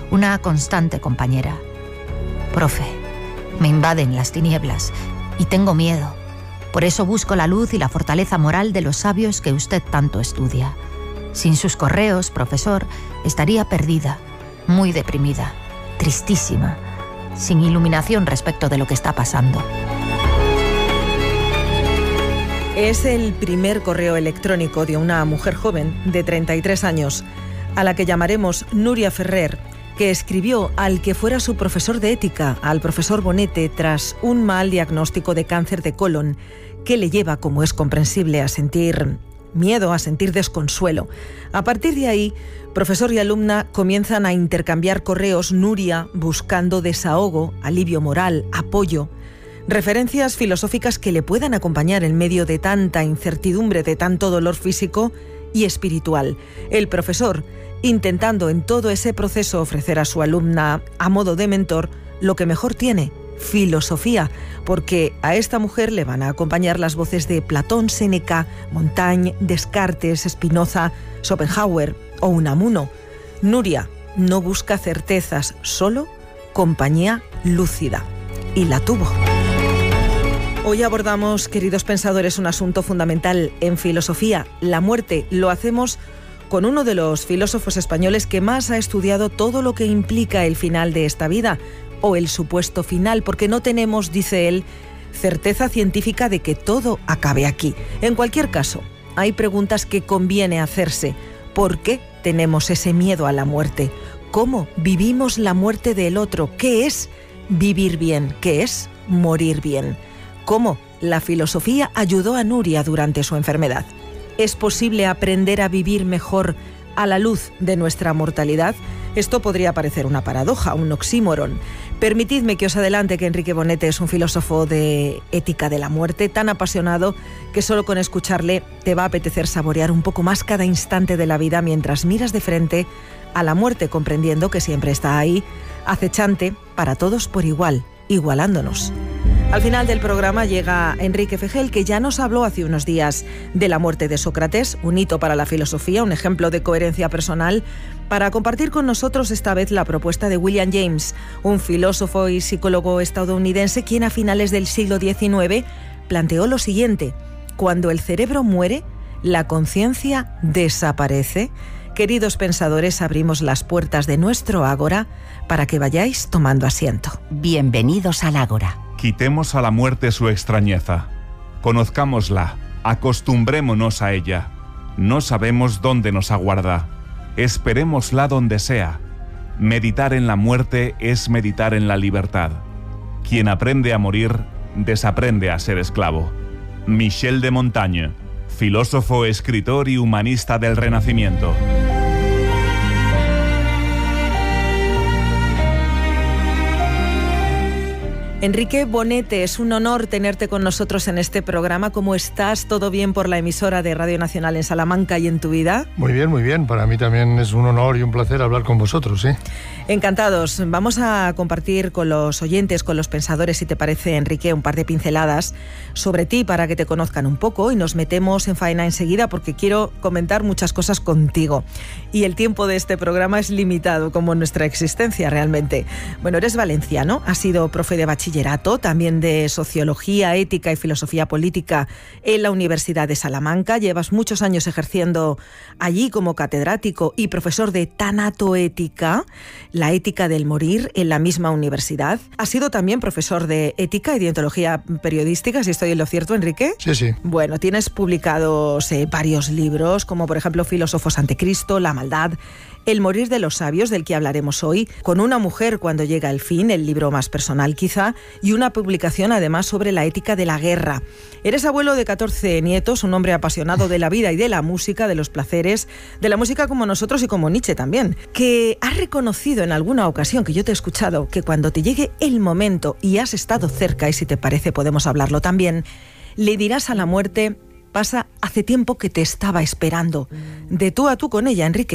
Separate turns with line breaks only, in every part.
una constante compañera. Profe, me invaden las tinieblas y tengo miedo. Por eso busco la luz y la fortaleza moral de los sabios que usted tanto estudia. Sin sus correos, profesor, estaría perdida, muy deprimida, tristísima, sin iluminación respecto de lo que está pasando.
Es el primer correo electrónico de una mujer joven de 33 años, a la que llamaremos Núria Ferrer, que escribió al que fuera su profesor de ética, al profesor Bonete, tras un mal diagnóstico de cáncer de colon, que le lleva, como es comprensible, a sentir miedo, a sentir desconsuelo. A partir de ahí, profesor y alumna comienzan a intercambiar correos, Núria buscando desahogo, alivio moral, apoyo, referencias filosóficas que le puedan acompañar en medio de tanta incertidumbre, de tanto dolor físico y espiritual. El profesor intentando en todo ese proceso ofrecer a su alumna, a modo de mentor, lo que mejor tiene: filosofía, porque a esta mujer le van a acompañar las voces de Platón, Séneca, Montaigne, Descartes, Spinoza, Schopenhauer o Unamuno. Núria no busca certezas, solo compañía lúcida. Y la tuvo. Hoy abordamos, queridos pensadores, un asunto fundamental en filosofía, la muerte. Lo hacemos con uno de los filósofos españoles que más ha estudiado todo lo que implica el final de esta vida, o el supuesto final, porque no tenemos, dice él, certeza científica de que todo acabe aquí. En cualquier caso, hay preguntas que conviene hacerse. ¿Por qué tenemos ese miedo a la muerte? ¿Cómo vivimos la muerte del otro? ¿Qué es vivir bien? ¿Qué es morir bien? ¿Cómo la filosofía ayudó a Núria durante su enfermedad? ¿Es posible aprender a vivir mejor a la luz de nuestra mortalidad? Esto podría parecer una paradoja, un oxímoron. Permitidme que os adelante que Enrique Bonete es un filósofo de ética de la muerte tan apasionado que solo con escucharle te va a apetecer saborear un poco más cada instante de la vida mientras miras de frente a la muerte, comprendiendo que siempre está ahí, acechante para todos por igual, igualándonos. Al final del programa llega Enrique Fejel, que ya nos habló hace unos días de la muerte de Sócrates, un hito para la filosofía, un ejemplo de coherencia personal, para compartir con nosotros esta vez la propuesta de William James, un filósofo y psicólogo estadounidense quien a finales del siglo XIX planteó lo siguiente: cuando el cerebro muere, la conciencia desaparece. Queridos pensadores, abrimos las puertas de nuestro ágora para que vayáis tomando asiento.
Bienvenidos al ágora.
Quitemos a la muerte su extrañeza. Conozcámosla, acostumbrémonos a ella. No sabemos dónde nos aguarda. Esperémosla donde sea. Meditar en la muerte es meditar en la libertad. Quien aprende a morir, desaprende a ser esclavo. Michel de Montaigne, filósofo, escritor y humanista del Renacimiento.
Enrique Bonete, es un honor tenerte con nosotros en este programa. ¿Cómo estás? ¿Todo bien por la emisora de Radio Nacional en Salamanca y en tu vida?
Muy bien, muy bien. Para mí también es un honor y un placer hablar con vosotros, ¿sí?
Encantados. Vamos a compartir con los oyentes, con los pensadores, si te parece, Enrique, un par de pinceladas sobre ti para que te conozcan un poco, y nos metemos en faena enseguida porque quiero comentar muchas cosas contigo. Y el tiempo de este programa es limitado, como nuestra existencia realmente. Bueno, eres valenciano, has sido profe de bachillerato, también de Sociología, Ética y Filosofía Política en la Universidad de Salamanca. Llevas muchos años ejerciendo allí como catedrático y profesor de Tanatoética, la ética del morir, en la misma universidad. Has sido también profesor de Ética y Deontología Periodística, si estoy en lo cierto, Enrique.
Sí, sí.
Bueno, tienes publicados varios libros, como por ejemplo Filósofos ante Cristo, La maldad, El morir de los sabios, del que hablaremos hoy, Con una mujer cuando llega el fin, el libro más personal quizá, y una publicación además sobre la ética de la guerra. Eres abuelo de 14 nietos, un hombre apasionado de la vida y de la música, de los placeres, de la música como nosotros y como Nietzsche también, que has reconocido en alguna ocasión, que yo te he escuchado, que cuando te llegue el momento y has estado cerca, y si te parece podemos hablarlo también, le dirás a la muerte: pasa hace tiempo que te estaba esperando. De tú a tú con ella, Enrique, ¿eh?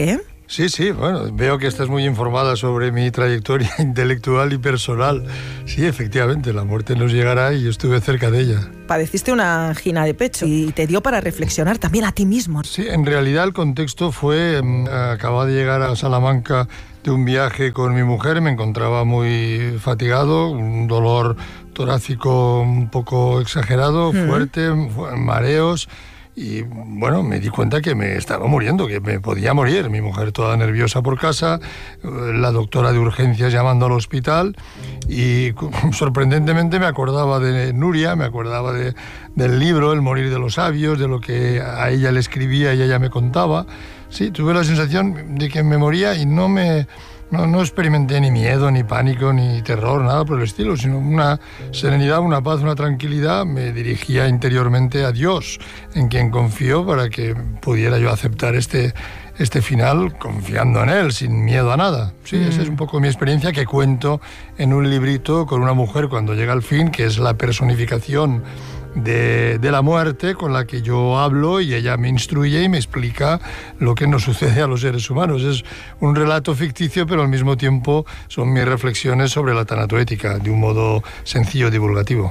Sí, bueno, veo que estás muy informada sobre mi trayectoria intelectual y personal. Sí, efectivamente, la muerte nos llegará y yo estuve cerca de ella.
Padeciste una angina de pecho y te dio para reflexionar también a ti mismo.
Sí, en realidad el contexto fue, acababa de llegar a Salamanca de un viaje con mi mujer, me encontraba muy fatigado, un dolor torácico un poco exagerado, fuerte, mareos. Y bueno, me di cuenta que me estaba muriendo, que me podía morir. Mi mujer toda nerviosa por casa, la doctora de urgencias llamando al hospital y sorprendentemente me acordaba de Nuria, me acordaba del libro El morir de los sabios, de lo que a ella le escribía y ella me contaba. Sí, tuve la sensación de que me moría y no experimenté ni miedo, ni pánico, ni terror, nada por el estilo, sino una serenidad, una paz, una tranquilidad. Me dirigía interiormente a Dios, en quien confío para que pudiera yo aceptar este final confiando en Él, sin miedo a nada. Sí, esa es un poco mi experiencia que cuento en un librito con una mujer cuando llega al fin, que es la personificación de la muerte con la que yo hablo y ella me instruye y me explica lo que nos sucede a los seres humanos. Es un relato ficticio, pero al mismo tiempo son mis reflexiones sobre la tanatoética de un modo sencillo, divulgativo.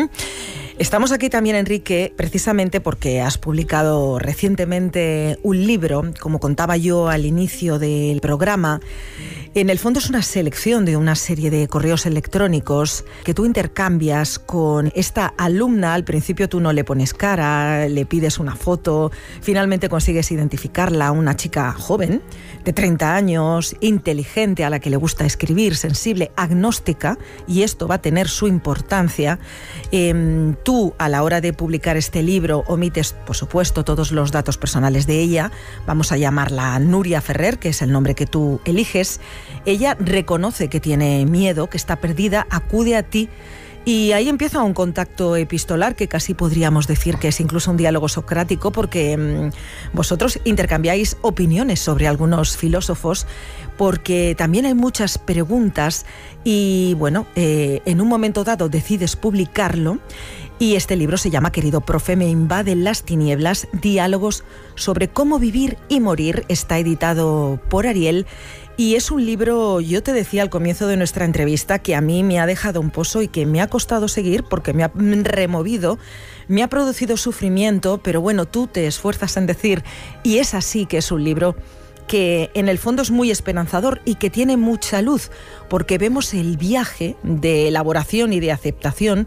Estamos aquí también, Enrique, precisamente porque has publicado recientemente un libro, como contaba yo al inicio del programa. En el fondo es una selección de una serie de correos electrónicos que tú intercambias con esta alumna. Al principio tú no le pones cara, le pides una foto, finalmente consigues identificarla, una chica joven, de 30 años, inteligente, a la que le gusta escribir, sensible, agnóstica, y esto va a tener su importancia. Tú, a la hora de publicar este libro, omites, por supuesto, todos los datos personales de ella. Vamos a llamarla Nuria Ferrer, que es el nombre que tú eliges. Ella reconoce que tiene miedo, que está perdida, acude a ti y ahí empieza un contacto epistolar que casi podríamos decir que es incluso un diálogo socrático, porque vosotros intercambiáis opiniones sobre algunos filósofos, porque también hay muchas preguntas y bueno, en un momento dado decides publicarlo. Y este libro se llama, querido profe, me invaden las tinieblas, diálogos sobre cómo vivir y morir. Está editado por Ariel y es un libro, yo te decía al comienzo de nuestra entrevista, que a mí me ha dejado un pozo y que me ha costado seguir porque me ha removido, me ha producido sufrimiento, pero bueno, tú te esfuerzas en decir, y es así, que es un libro que en el fondo es muy esperanzador y que tiene mucha luz, porque vemos el viaje de elaboración y de aceptación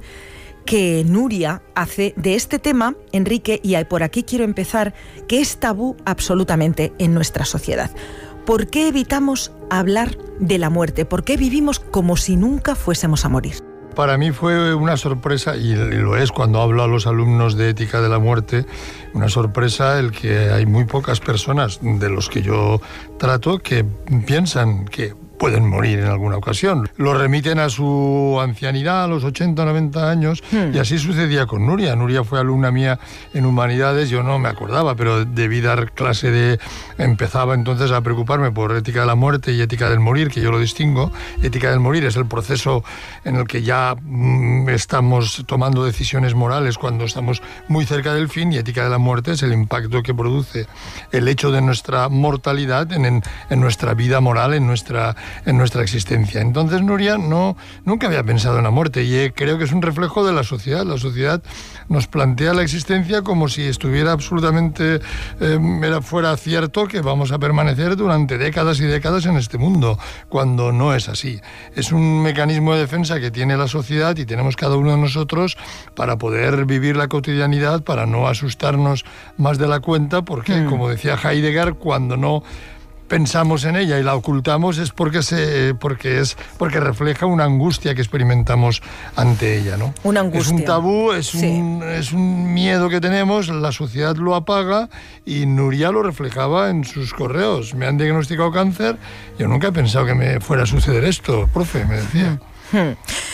que Nuria hace de este tema, Enrique, y por aquí quiero empezar, que es tabú absolutamente en nuestra sociedad. ¿Por qué evitamos hablar de la muerte? ¿Por qué vivimos como si nunca fuésemos a morir?
Para mí fue una sorpresa, y lo es cuando hablo a los alumnos de ética de la muerte, una sorpresa el que hay muy pocas personas de los que yo trato que piensan que pueden morir en alguna ocasión. Lo remiten a su ancianidad, a los 80 o 90 años, y así sucedía con Nuria. Nuria fue alumna mía en Humanidades, yo no me acordaba, pero debí dar clase empezaba entonces a preocuparme por ética de la muerte y ética del morir, que yo lo distingo. Ética del morir es el proceso en el que ya estamos tomando decisiones morales cuando estamos muy cerca del fin, y ética de la muerte es el impacto que produce el hecho de nuestra mortalidad en nuestra vida moral, en nuestra existencia. Entonces Nuria nunca había pensado en la muerte, y creo que es un reflejo de la sociedad. La sociedad nos plantea la existencia como si estuviera absolutamente fuera cierto que vamos a permanecer durante décadas y décadas en este mundo, cuando no es así. Es un mecanismo de defensa que tiene la sociedad y tenemos cada uno de nosotros para poder vivir la cotidianidad, para no asustarnos más de la cuenta, porque como decía Heidegger, cuando no pensamos en ella y la ocultamos es porque refleja una angustia que experimentamos ante ella, ¿no?
Una angustia.
Es un tabú, es un miedo que tenemos, la sociedad lo apaga, y Nuria lo reflejaba en sus correos. Me han diagnosticado cáncer, yo nunca he pensado que me fuera a suceder esto, profe, me decía.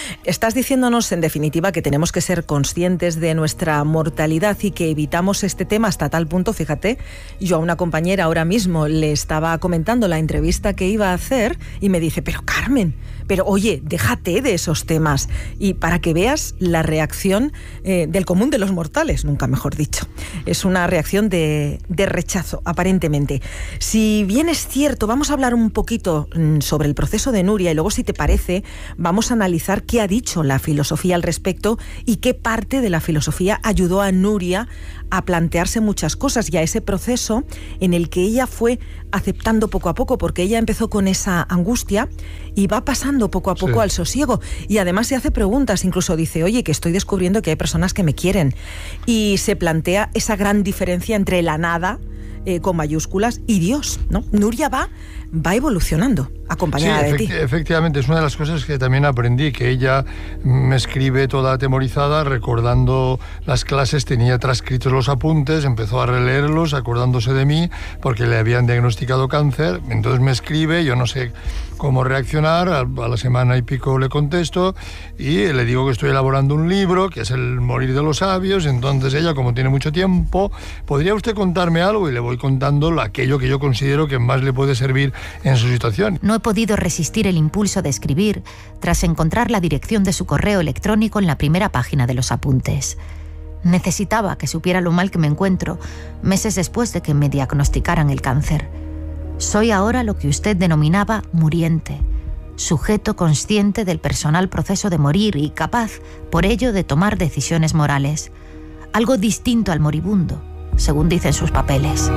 Estás diciéndonos, en definitiva, que tenemos que ser conscientes de nuestra mortalidad y que evitamos este tema hasta tal punto, fíjate, yo a una compañera ahora mismo le estaba comentando la entrevista que iba a hacer y me dice, pero Carmen, pero oye, déjate de esos temas, y para que veas la reacción del común de los mortales, nunca mejor dicho. Es una reacción de rechazo, aparentemente. Si bien es cierto, vamos a hablar un poquito sobre el proceso de Nuria y luego, si te parece, vamos a analizar qué ha dicho la filosofía al respecto y qué parte de la filosofía ayudó a Nuria a plantearse muchas cosas y a ese proceso en el que ella fue aceptando poco a poco, porque ella empezó con esa angustia y va pasando poco a poco al sosiego, y además se hace preguntas, incluso dice, oye, que estoy descubriendo que hay personas que me quieren, y se plantea esa gran diferencia entre la nada, con mayúsculas, y Dios, ¿no? Nuria va evolucionando, acompañada de ti.
Efectivamente, es una de las cosas que también aprendí, que ella me escribe toda atemorizada, recordando las clases, tenía transcritos los apuntes, empezó a releerlos, acordándose de mí, porque le habían diagnosticado cáncer, entonces me escribe, yo no sé cómo reaccionar, a la semana y pico le contesto, y le digo que estoy elaborando un libro, que es El morir de los sabios, entonces ella, como tiene mucho tiempo, ¿podría usted contarme algo? Y le voy contando aquello que yo considero que más le puede servir en su situación.
No he podido resistir el impulso de escribir tras encontrar la dirección de su correo electrónico en la primera página de los apuntes. Necesitaba que supiera lo mal que me encuentro meses después de que me diagnosticaran el cáncer. Soy ahora lo que usted denominaba muriente, sujeto consciente del personal proceso de morir y capaz, por ello, de tomar decisiones morales. Algo distinto al moribundo, según dicen sus papeles.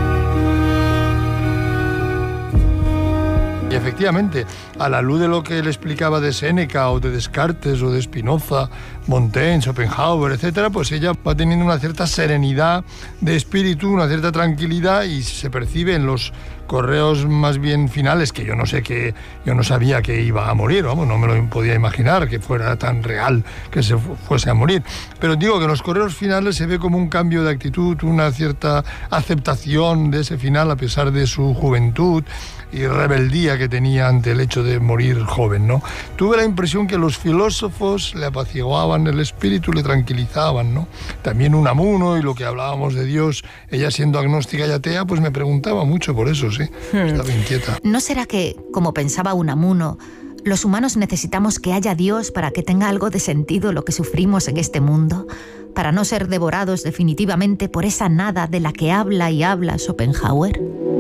Y efectivamente, a la luz de lo que él explicaba de Séneca o de Descartes o de Spinoza, Montaigne, Schopenhauer, etcétera, pues ella va teniendo una cierta serenidad de espíritu, una cierta tranquilidad, y se percibe en los correos más bien finales, que yo no sabía que iba a morir, vamos, no me lo podía imaginar que fuera tan real que se fuese a morir, pero digo que en los correos finales se ve como un cambio de actitud, una cierta aceptación de ese final a pesar de su juventud y rebeldía que tenía ante el hecho de morir joven, ¿no? Tuve la impresión que los filósofos le apaciguaban el espíritu, le tranquilizaban, ¿no? También Unamuno, y lo que hablábamos de Dios, ella siendo agnóstica y atea, pues me preguntaba mucho por eso, sí, estaba inquieta.
¿No será que, como pensaba Unamuno, los humanos necesitamos que haya Dios para que tenga algo de sentido lo que sufrimos en este mundo, para no ser devorados definitivamente por esa nada de la que habla y habla Schopenhauer?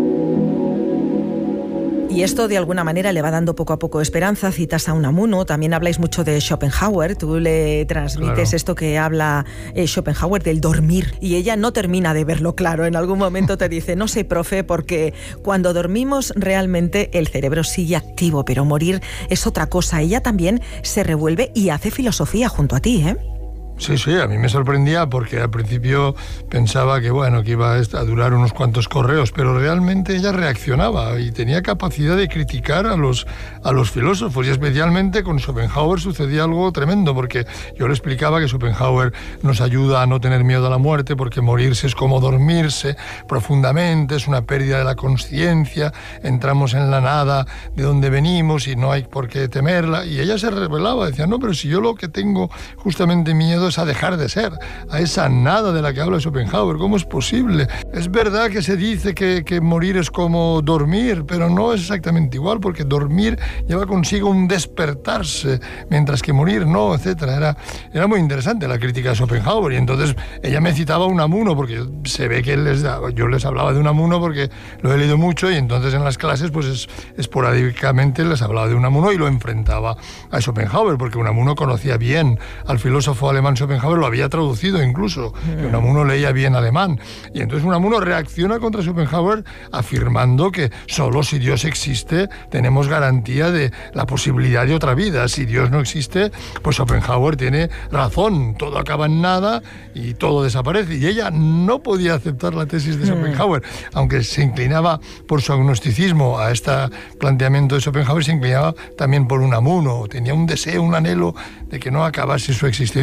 Y esto de alguna manera le va dando poco a poco esperanza. Citas a Unamuno, también habláis mucho de Schopenhauer, tú le transmites esto que habla Schopenhauer del dormir, y ella no termina de verlo claro. En algún momento te dice, no sé, profe, porque cuando dormimos realmente el cerebro sigue activo, pero morir es otra cosa. Ella también se revuelve y hace filosofía junto a ti, ¿eh?
Sí, a mí me sorprendía porque al principio pensaba que iba a durar unos cuantos correos, pero realmente ella reaccionaba y tenía capacidad de criticar a los filósofos, y especialmente con Schopenhauer sucedía algo tremendo, porque yo le explicaba que Schopenhauer nos ayuda a no tener miedo a la muerte, porque morirse es como dormirse profundamente, es una pérdida de la conciencia, entramos en la nada de donde venimos y no hay por qué temerla, y ella se rebelaba, decía, no, pero si yo lo que tengo justamente miedo es a dejar de ser, a esa nada de la que habla Schopenhauer. ¿Cómo es posible? Es verdad que se dice que morir es como dormir, pero no es exactamente igual, porque dormir lleva consigo un despertarse, mientras que morir no, etcétera. Era muy interesante la crítica de Schopenhauer, y entonces ella me citaba Unamuno, porque se ve que yo les hablaba de Unamuno porque lo he leído mucho, y entonces en las clases pues esporádicamente les hablaba de Unamuno y lo enfrentaba a Schopenhauer, porque Unamuno conocía bien al filósofo alemán Schopenhauer, lo había traducido incluso, que Unamuno leía bien alemán, y entonces Unamuno reacciona contra Schopenhauer afirmando que solo si Dios existe tenemos garantía de la posibilidad de otra vida. Si Dios no existe, pues Schopenhauer tiene razón, todo acaba en nada y todo desaparece, y ella no podía aceptar la tesis de Schopenhauer, aunque se inclinaba por su agnosticismo a este planteamiento de Schopenhauer, se inclinaba también por Unamuno, tenía un deseo, un anhelo de que no acabase su existencia del todo.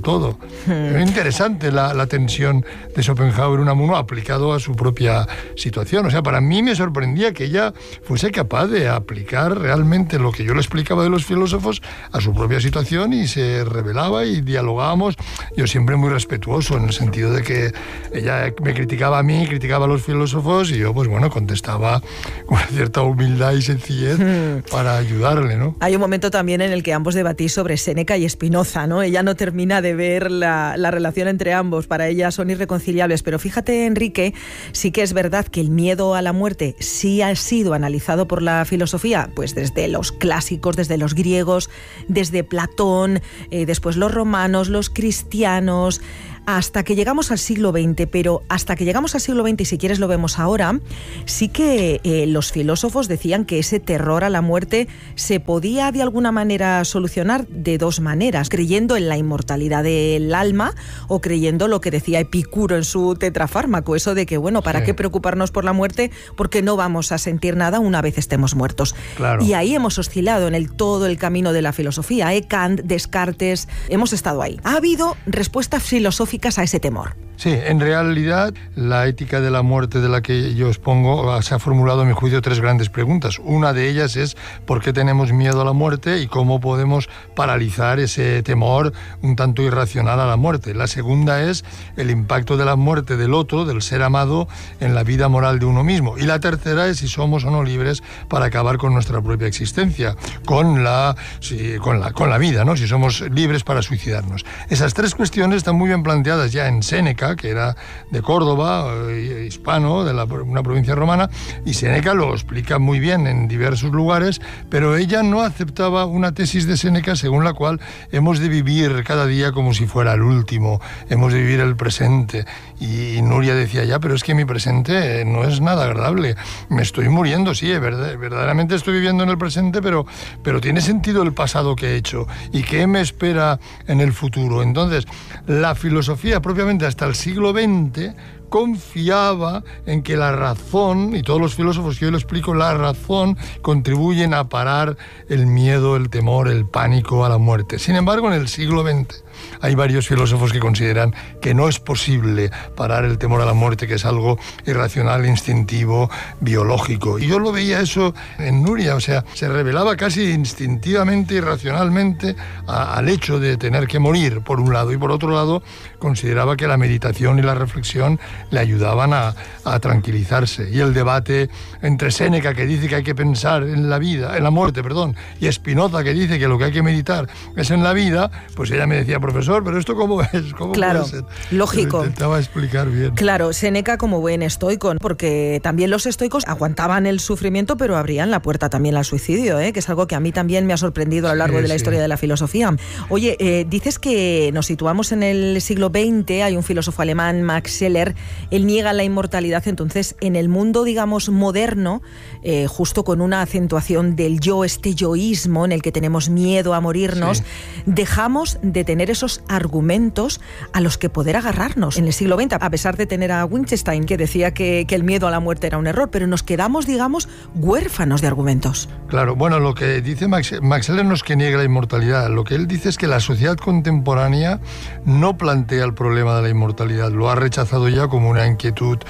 todo. Es interesante la tensión de Schopenhauer, Unamuno, aplicado a su propia situación. O sea, para mí me sorprendía que ella fuese capaz de aplicar realmente lo que yo le explicaba de los filósofos a su propia situación, y se revelaba y dialogábamos. Yo siempre muy respetuoso, en el sentido de que ella me criticaba a mí, criticaba a los filósofos, y yo, pues bueno, contestaba con cierta humildad y sencillez para ayudarle, ¿no?
Hay un momento también en el que ambos debatís sobre Séneca y Spinoza, ¿no? Ella no termina de ver la relación entre ambos, para ella son irreconciliables, pero fíjate, Enrique, sí que es verdad que el miedo a la muerte sí ha sido analizado por la filosofía, pues desde los clásicos, desde los griegos, desde Platón, después los romanos, los cristianos, hasta que llegamos al siglo XX, pero hasta que llegamos al siglo XX, y si quieres lo vemos ahora, sí que los filósofos decían que ese terror a la muerte se podía de alguna manera solucionar de dos maneras, creyendo en la inmortalidad del alma o creyendo lo que decía Epicuro en su Tetrafármaco, eso de que, bueno, ¿para qué preocuparnos por la muerte? Porque no vamos a sentir nada una vez estemos muertos.
Claro.
Y ahí hemos oscilado en todo el camino de la filosofía, Kant, Descartes, hemos estado ahí. Ha habido respuestas filosóficas a ese temor.
Sí, en realidad la ética de la muerte de la que yo expongo se ha formulado, a mi juicio, tres grandes preguntas. Una de ellas es ¿por qué tenemos miedo a la muerte y cómo podemos paralizar ese temor un tanto irracional a la muerte? La segunda es el impacto de la muerte del otro, del ser amado, en la vida moral de uno mismo. Y la tercera es si somos o no libres para acabar con nuestra propia existencia, con la vida, ¿no? Si somos libres para suicidarnos. Esas tres cuestiones están muy bien planteadas ya en Séneca, que era de Córdoba, hispano, de una provincia romana, y Séneca lo explica muy bien en diversos lugares, pero ella no aceptaba una tesis de Séneca según la cual hemos de vivir cada día como si fuera el último, hemos de vivir el presente. Y Nuria decía, ya, pero es que mi presente no es nada agradable, me estoy muriendo, sí, verdaderamente estoy viviendo en el presente, pero tiene sentido el pasado que he hecho y qué me espera en el futuro. Entonces, la filosofía propiamente hasta el siglo XX confiaba en que la razón, y todos los filósofos que yo le explico, la razón contribuyen a parar el miedo, el temor, el pánico a la muerte. Sin embargo, en el siglo XX hay varios filósofos que consideran que no es posible parar el temor a la muerte, que es algo irracional, instintivo, biológico. Y yo lo veía eso en Nuria, o sea, se revelaba casi instintivamente, irracionalmente al hecho de tener que morir, por un lado, y por otro lado, consideraba que la meditación y la reflexión le ayudaban a tranquilizarse. Y el debate entre Séneca, que dice que hay que pensar en la vida, en la muerte, perdón, y Spinoza, que dice que lo que hay que meditar es en la vida, pues ella me decía, profesor, pero ¿esto cómo es? ¿Cómo
claro,
puede ser?
lógico.
Lo intentaba explicar bien.
Claro, Séneca como buen estoico, porque también los estoicos aguantaban el sufrimiento, pero abrían la puerta también al suicidio, que es algo que a mí también me ha sorprendido a lo largo de la historia de la filosofía. Oye, dices que nos situamos en el siglo XX, hay un filósofo alemán, Max Scheler, él niega la inmortalidad, entonces en el mundo, digamos, moderno, justo con una acentuación del yo, este yoísmo en el que tenemos miedo a morirnos, dejamos de tener esos argumentos a los que poder agarrarnos en el siglo XX, a pesar de tener a Wittgenstein, que decía que el miedo a la muerte era un error, pero nos quedamos, digamos, huérfanos de argumentos.
Claro, bueno, lo que dice Max Scheler no es que niegue la inmortalidad, lo que él dice es que la sociedad contemporánea no plantea el problema de la inmortalidad, lo ha rechazado ya como una inquietud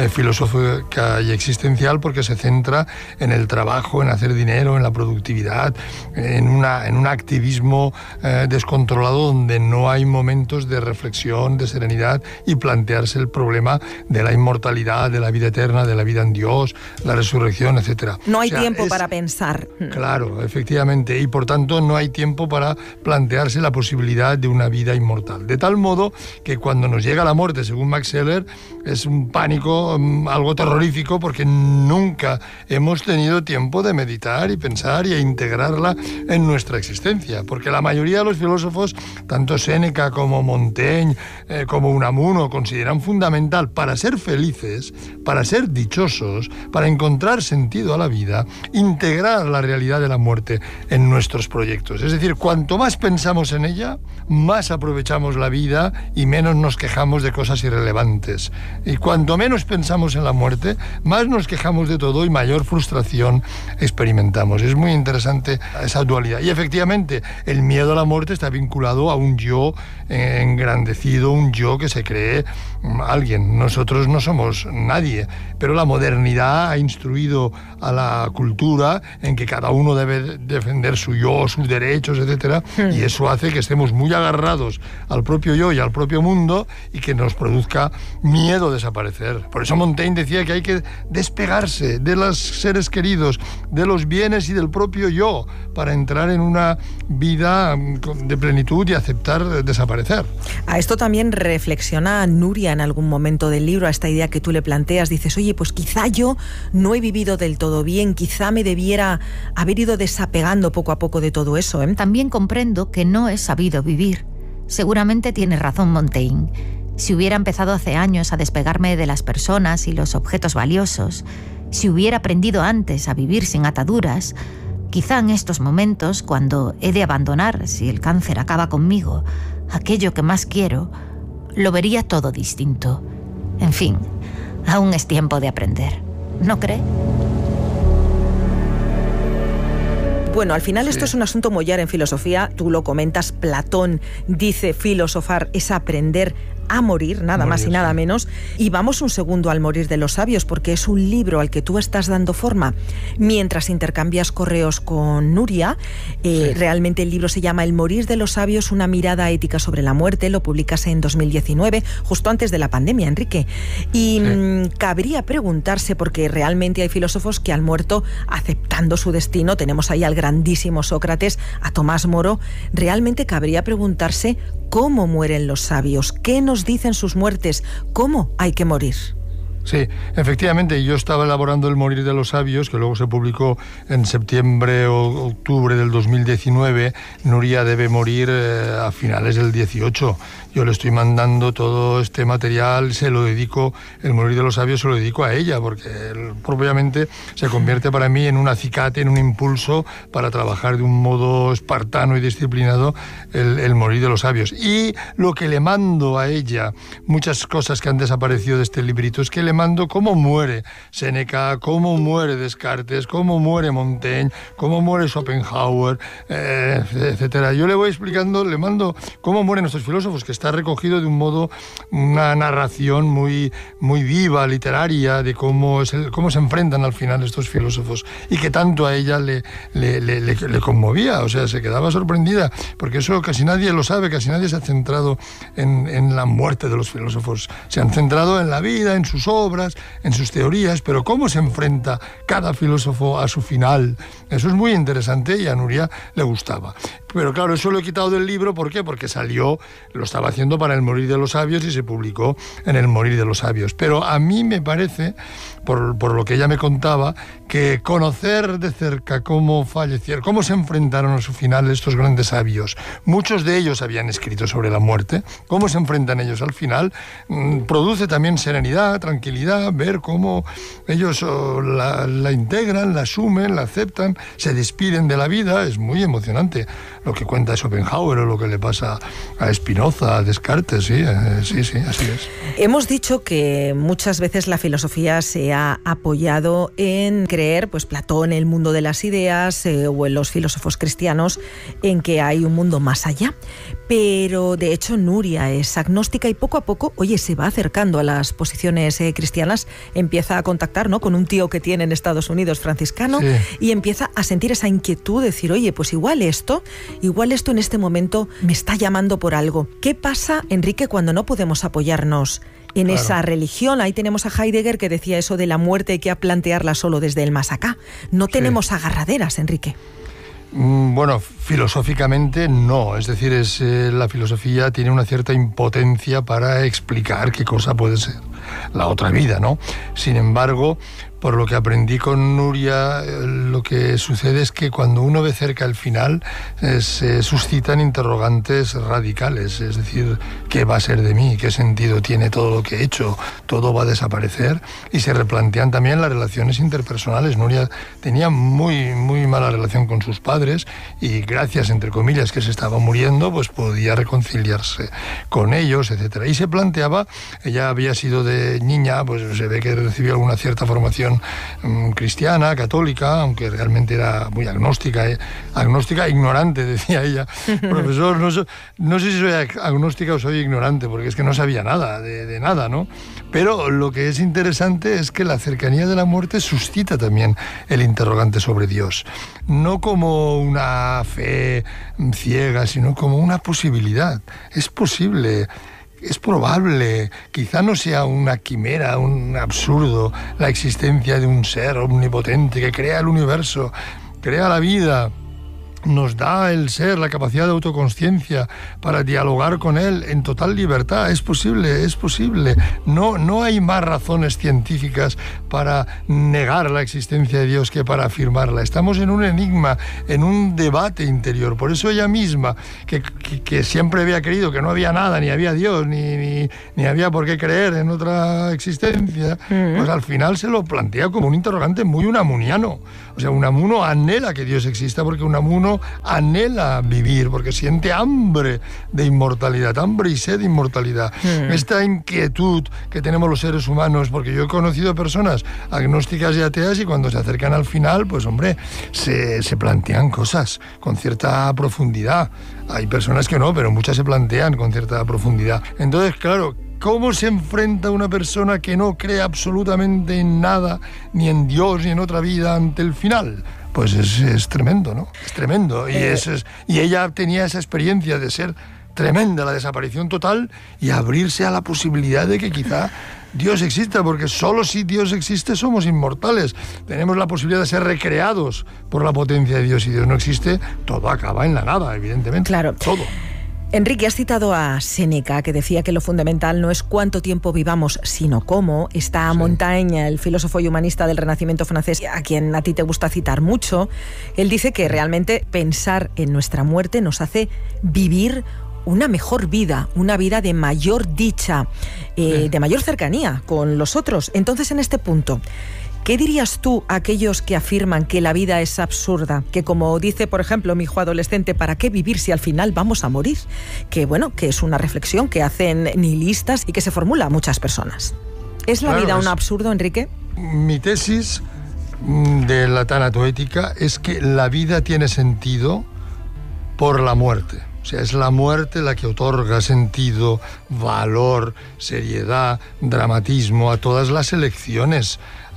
filosófica y existencial, porque se centra en el trabajo, en hacer dinero, en la productividad, en un activismo descontrolado, donde no hay momentos de reflexión, de serenidad y plantearse el problema de la inmortalidad, de la vida eterna, de la vida en Dios, la resurrección, etc.
No hay tiempo para pensar.
Claro, efectivamente, y por tanto no hay tiempo para plantearse la posibilidad de una vida inmortal. De tal modo que cuando nos llega la muerte, según Max Scheler, es un pánico, algo terrorífico, porque nunca hemos tenido tiempo de meditar y pensar y integrarla en nuestra existencia, porque la mayoría de los filósofos, tanto Séneca como Montaigne, como Unamuno, consideran fundamental para ser felices, para ser dichosos, para encontrar sentido a la vida, integrar la realidad de la muerte en nuestros proyectos. Es decir, cuanto más pensamos en ella, más aprovechamos la vida y menos nos quejamos de cosas irrelevantes. más. Y cuanto menos pensamos en la muerte, más nos quejamos de todo y mayor frustración experimentamos. Es muy interesante esa dualidad. Y efectivamente, el miedo a la muerte está vinculado a un yo engrandecido, un yo que se cree alguien. Nosotros no somos nadie, pero la modernidad ha instruido a la cultura en que cada uno debe defender su yo, sus derechos, etcétera, y eso hace que estemos muy agarrados al propio yo y al propio mundo y que nos produzca miedo a desaparecer. Por eso Montaigne decía que hay que despegarse de los seres queridos, de los bienes y del propio yo para entrar en una vida de plenitud y aceptar desaparecer.
A esto también reflexiona Nuria en algún momento del libro, a esta idea que tú le planteas. Dices, oye, pues quizá yo no he vivido del todo bien, quizá me debiera haber ido desapegando poco a poco de todo eso, ¿eh?
También comprendo que no he sabido vivir. Seguramente tiene razón Montaigne. Si hubiera empezado hace años a despegarme de las personas y los objetos valiosos, si hubiera aprendido antes a vivir sin ataduras, quizá en estos momentos, cuando he de abandonar, si el cáncer acaba conmigo, aquello que más quiero, lo vería todo distinto. En fin, aún es tiempo de aprender, ¿no cree?
Bueno, al final esto es un asunto mollar en filosofía, tú lo comentas, Platón dice filosofar es aprender a morir, nada más y nada menos. Y vamos un segundo al morir de los sabios, porque es un libro al que tú estás dando forma mientras intercambias correos con Nuria. Realmente el libro se llama El morir de los sabios, una mirada ética sobre la muerte. Lo publicas en 2019, justo antes de la pandemia, Enrique. Y cabría preguntarse, porque realmente hay filósofos que han muerto aceptando su destino. Tenemos ahí al grandísimo Sócrates, a Tomás Moro. Realmente cabría preguntarse cómo mueren los sabios, qué nos dicen sus muertes, cómo hay que morir.
Sí, efectivamente, yo estaba elaborando El morir de los sabios, que luego se publicó en septiembre o octubre del 2019. Nuria debe morir a finales del 18. Yo le estoy mandando todo este material, se lo dedico, El morir de los sabios se lo dedico a ella, porque propiamente se convierte para mí en un acicate, en un impulso para trabajar de un modo espartano y disciplinado el morir de los sabios. Y lo que le mando a ella, muchas cosas que han desaparecido de este librito, es que le mando cómo muere Séneca, cómo muere Descartes, cómo muere Montaigne, cómo muere Schopenhauer, etcétera. Yo le voy explicando, le mando cómo mueren nuestros filósofos, que está recogido de un modo, una narración muy, muy viva, literaria, de cómo se enfrentan al final estos filósofos, y que tanto a ella le conmovía. O sea, se quedaba sorprendida, porque eso casi nadie lo sabe, casi nadie se ha centrado en la muerte de los filósofos. Se han centrado en la vida, en sus obras, en sus teorías, pero cómo se enfrenta cada filósofo a su final, eso es muy interesante, y a Nuria le gustaba. Pero claro, eso lo he quitado del libro, ¿por qué? Porque salió, lo estaba haciendo para El morir de los sabios y se publicó en El morir de los sabios. Pero a mí me parece, por lo que ella me contaba, que conocer de cerca cómo fallecieron, cómo se enfrentaron a su final estos grandes sabios, muchos de ellos habían escrito sobre la muerte, cómo se enfrentan ellos al final, produce también serenidad, tranquilidad, ver cómo ellos la integran, la asumen, la aceptan, se despiden de la vida. Es muy emocionante lo que cuenta Schopenhauer o lo que le pasa a Spinoza, a Descartes, sí, así es.
Hemos dicho que muchas veces la filosofía se ha apoyado en creer, pues Platón, el mundo de las ideas, o en los filósofos cristianos, en que hay un mundo más allá. Pero de hecho Nuria es agnóstica y poco a poco, oye, se va acercando a las posiciones cristianas, empieza a contactar, ¿no?, con un tío que tiene en Estados Unidos, franciscano, sí, y empieza a sentir esa inquietud, decir, oye, pues igual esto en este momento me está llamando por algo. ¿Qué pasa, Enrique, cuando no podemos apoyarnos en esa religión? Ahí tenemos a Heidegger, que decía eso de la muerte hay que plantearla solo desde el más acá. No tenemos agarraderas, Enrique.
Bueno, filosóficamente no, es decir, la filosofía tiene una cierta impotencia para explicar qué cosa puede ser la otra vida, ¿no? Sin embargo, por lo que aprendí con Nuria, lo que sucede es que cuando uno ve cerca el final, se suscitan interrogantes radicales, es decir, ¿qué va a ser de mí? ¿Qué sentido tiene todo lo que he hecho? ¿Todo va a desaparecer? Y se replantean también las relaciones interpersonales. Nuria tenía muy, muy mala relación con sus padres y gracias, entre comillas, que se estaba muriendo, pues podía reconciliarse con ellos, etc. Y se planteaba, ella había sido de de niña, pues se ve que recibió alguna cierta formación cristiana, católica, aunque realmente era muy agnóstica, ignorante, decía ella. Profesor, no sé si soy agnóstica o soy ignorante, porque es que no sabía nada, de nada, ¿no? Pero lo que es interesante es que la cercanía de la muerte suscita también el interrogante sobre Dios. No como una fe ciega, sino como una posibilidad. Es posible, es probable, quizá no sea una quimera, un absurdo, la existencia de un ser omnipotente que crea el universo, crea la vida, nos da el ser la capacidad de autoconsciencia para dialogar con él en total libertad. Es posible, es posible. No hay más razones científicas para negar la existencia de Dios que para afirmarla. Estamos en un enigma, en un debate interior. Por eso ella misma, que siempre había creído que no había nada, ni había Dios, ni había por qué creer en otra existencia, pues al final se lo plantea como un interrogante muy unamuniano. O sea, Unamuno anhela que Dios exista porque Unamuno anhela vivir, porque siente hambre de inmortalidad, hambre y sed de inmortalidad. Esta inquietud que tenemos los seres humanos, porque yo he conocido personas agnósticas y ateas y cuando se acercan al final, pues hombre, se plantean cosas con cierta profundidad. Hay personas que no, pero muchas se plantean con cierta profundidad. Entonces, claro, ¿cómo se enfrenta una persona que no cree absolutamente en nada, ni en Dios, ni en otra vida ante el final? Pues es tremendo, ¿no? Es tremendo. Y ella tenía esa experiencia de ser tremenda, la desaparición total, y abrirse a la posibilidad de que quizá Dios exista, porque solo si Dios existe somos inmortales. Tenemos la posibilidad de ser recreados por la potencia de Dios. Si Dios no existe, todo acaba en la nada, evidentemente.
Claro.
Todo.
Enrique, has citado a Séneca, que decía que lo fundamental no es cuánto tiempo vivamos, sino cómo. Está Montaigne, el filósofo y humanista del Renacimiento francés, a quien a ti te gusta citar mucho. Él dice que realmente pensar en nuestra muerte nos hace vivir una mejor vida, una vida de mayor dicha, de mayor cercanía con los otros. Entonces, en este punto, ¿qué dirías tú a aquellos que afirman que la vida es absurda? Que, como dice, por ejemplo, mi hijo adolescente, ¿para qué vivir si al final vamos a morir? Que bueno, que es una reflexión que hacen nihilistas y que se formula a muchas personas. ¿Es la vida un absurdo, Enrique?
Mi tesis de la tanatoética es que la vida tiene sentido por la muerte. O sea, es la muerte la que otorga sentido, valor, seriedad, dramatismo a todas las elecciones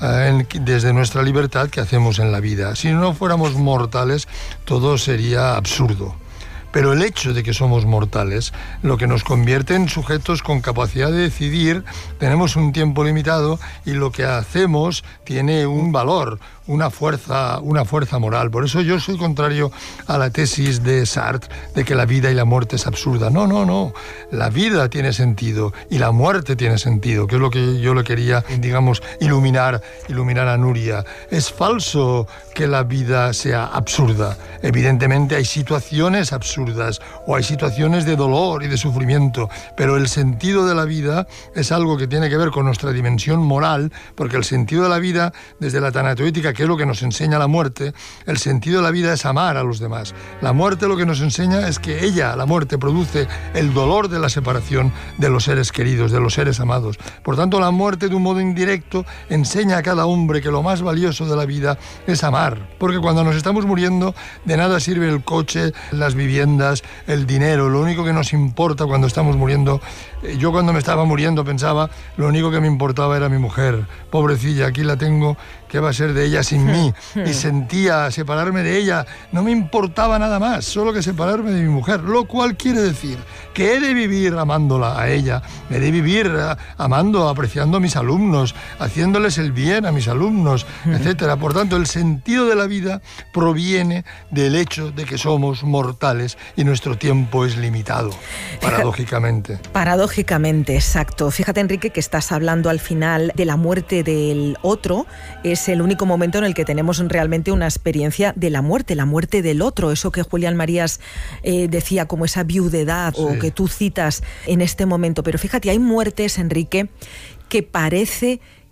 desde nuestra libertad que hacemos en la vida. Si no fuéramos mortales, todo sería absurdo. Pero el hecho de que somos mortales, lo que nos convierte en sujetos con capacidad de decidir, tenemos un tiempo limitado y lo que hacemos tiene un valor, una fuerza moral. Por eso yo soy contrario a la tesis de Sartre de que la vida y la muerte es absurda. No. La vida tiene sentido y la muerte tiene sentido, que es lo que yo le quería, digamos, iluminar a Nuria. Es falso que la vida sea absurda. Evidentemente hay situaciones absurdas o hay situaciones de dolor y de sufrimiento, pero el sentido de la vida es algo que tiene que ver con nuestra dimensión moral, porque el sentido de la vida, desde la tanatoética, que es lo que nos enseña la muerte, el sentido de la vida es amar a los demás. La muerte lo que nos enseña es que la muerte, produce el dolor de la separación de los seres queridos, de los seres amados. Por tanto, la muerte, de un modo indirecto, enseña a cada hombre que lo más valioso de la vida es amar, porque cuando nos estamos muriendo, de nada sirve el coche, las viviendas, el dinero. Lo único que nos importa cuando estamos muriendo, yo cuando me estaba muriendo pensaba, lo único que me importaba era mi mujer. Pobrecilla, aquí la tengo, ¿qué va a ser de ella sin mí? Y sentía separarme de ella, no me importaba nada más, solo que separarme de mi mujer, lo cual quiere decir que he de vivir amándola a ella, he de vivir amando, apreciando a mis alumnos, haciéndoles el bien a mis alumnos, etcétera. Por tanto, el sentido de la vida proviene del hecho de que somos mortales y nuestro tiempo es limitado, paradójicamente.
Paradójicamente, exacto. Fíjate, Enrique, que estás hablando al final de la muerte del otro. Es el único momento en el que tenemos realmente una experiencia de la muerte del otro. Eso que Julián Marías decía como esa viudedad, sí, o que tú citas en este momento. Pero fíjate, hay muertes, Enrique, que parece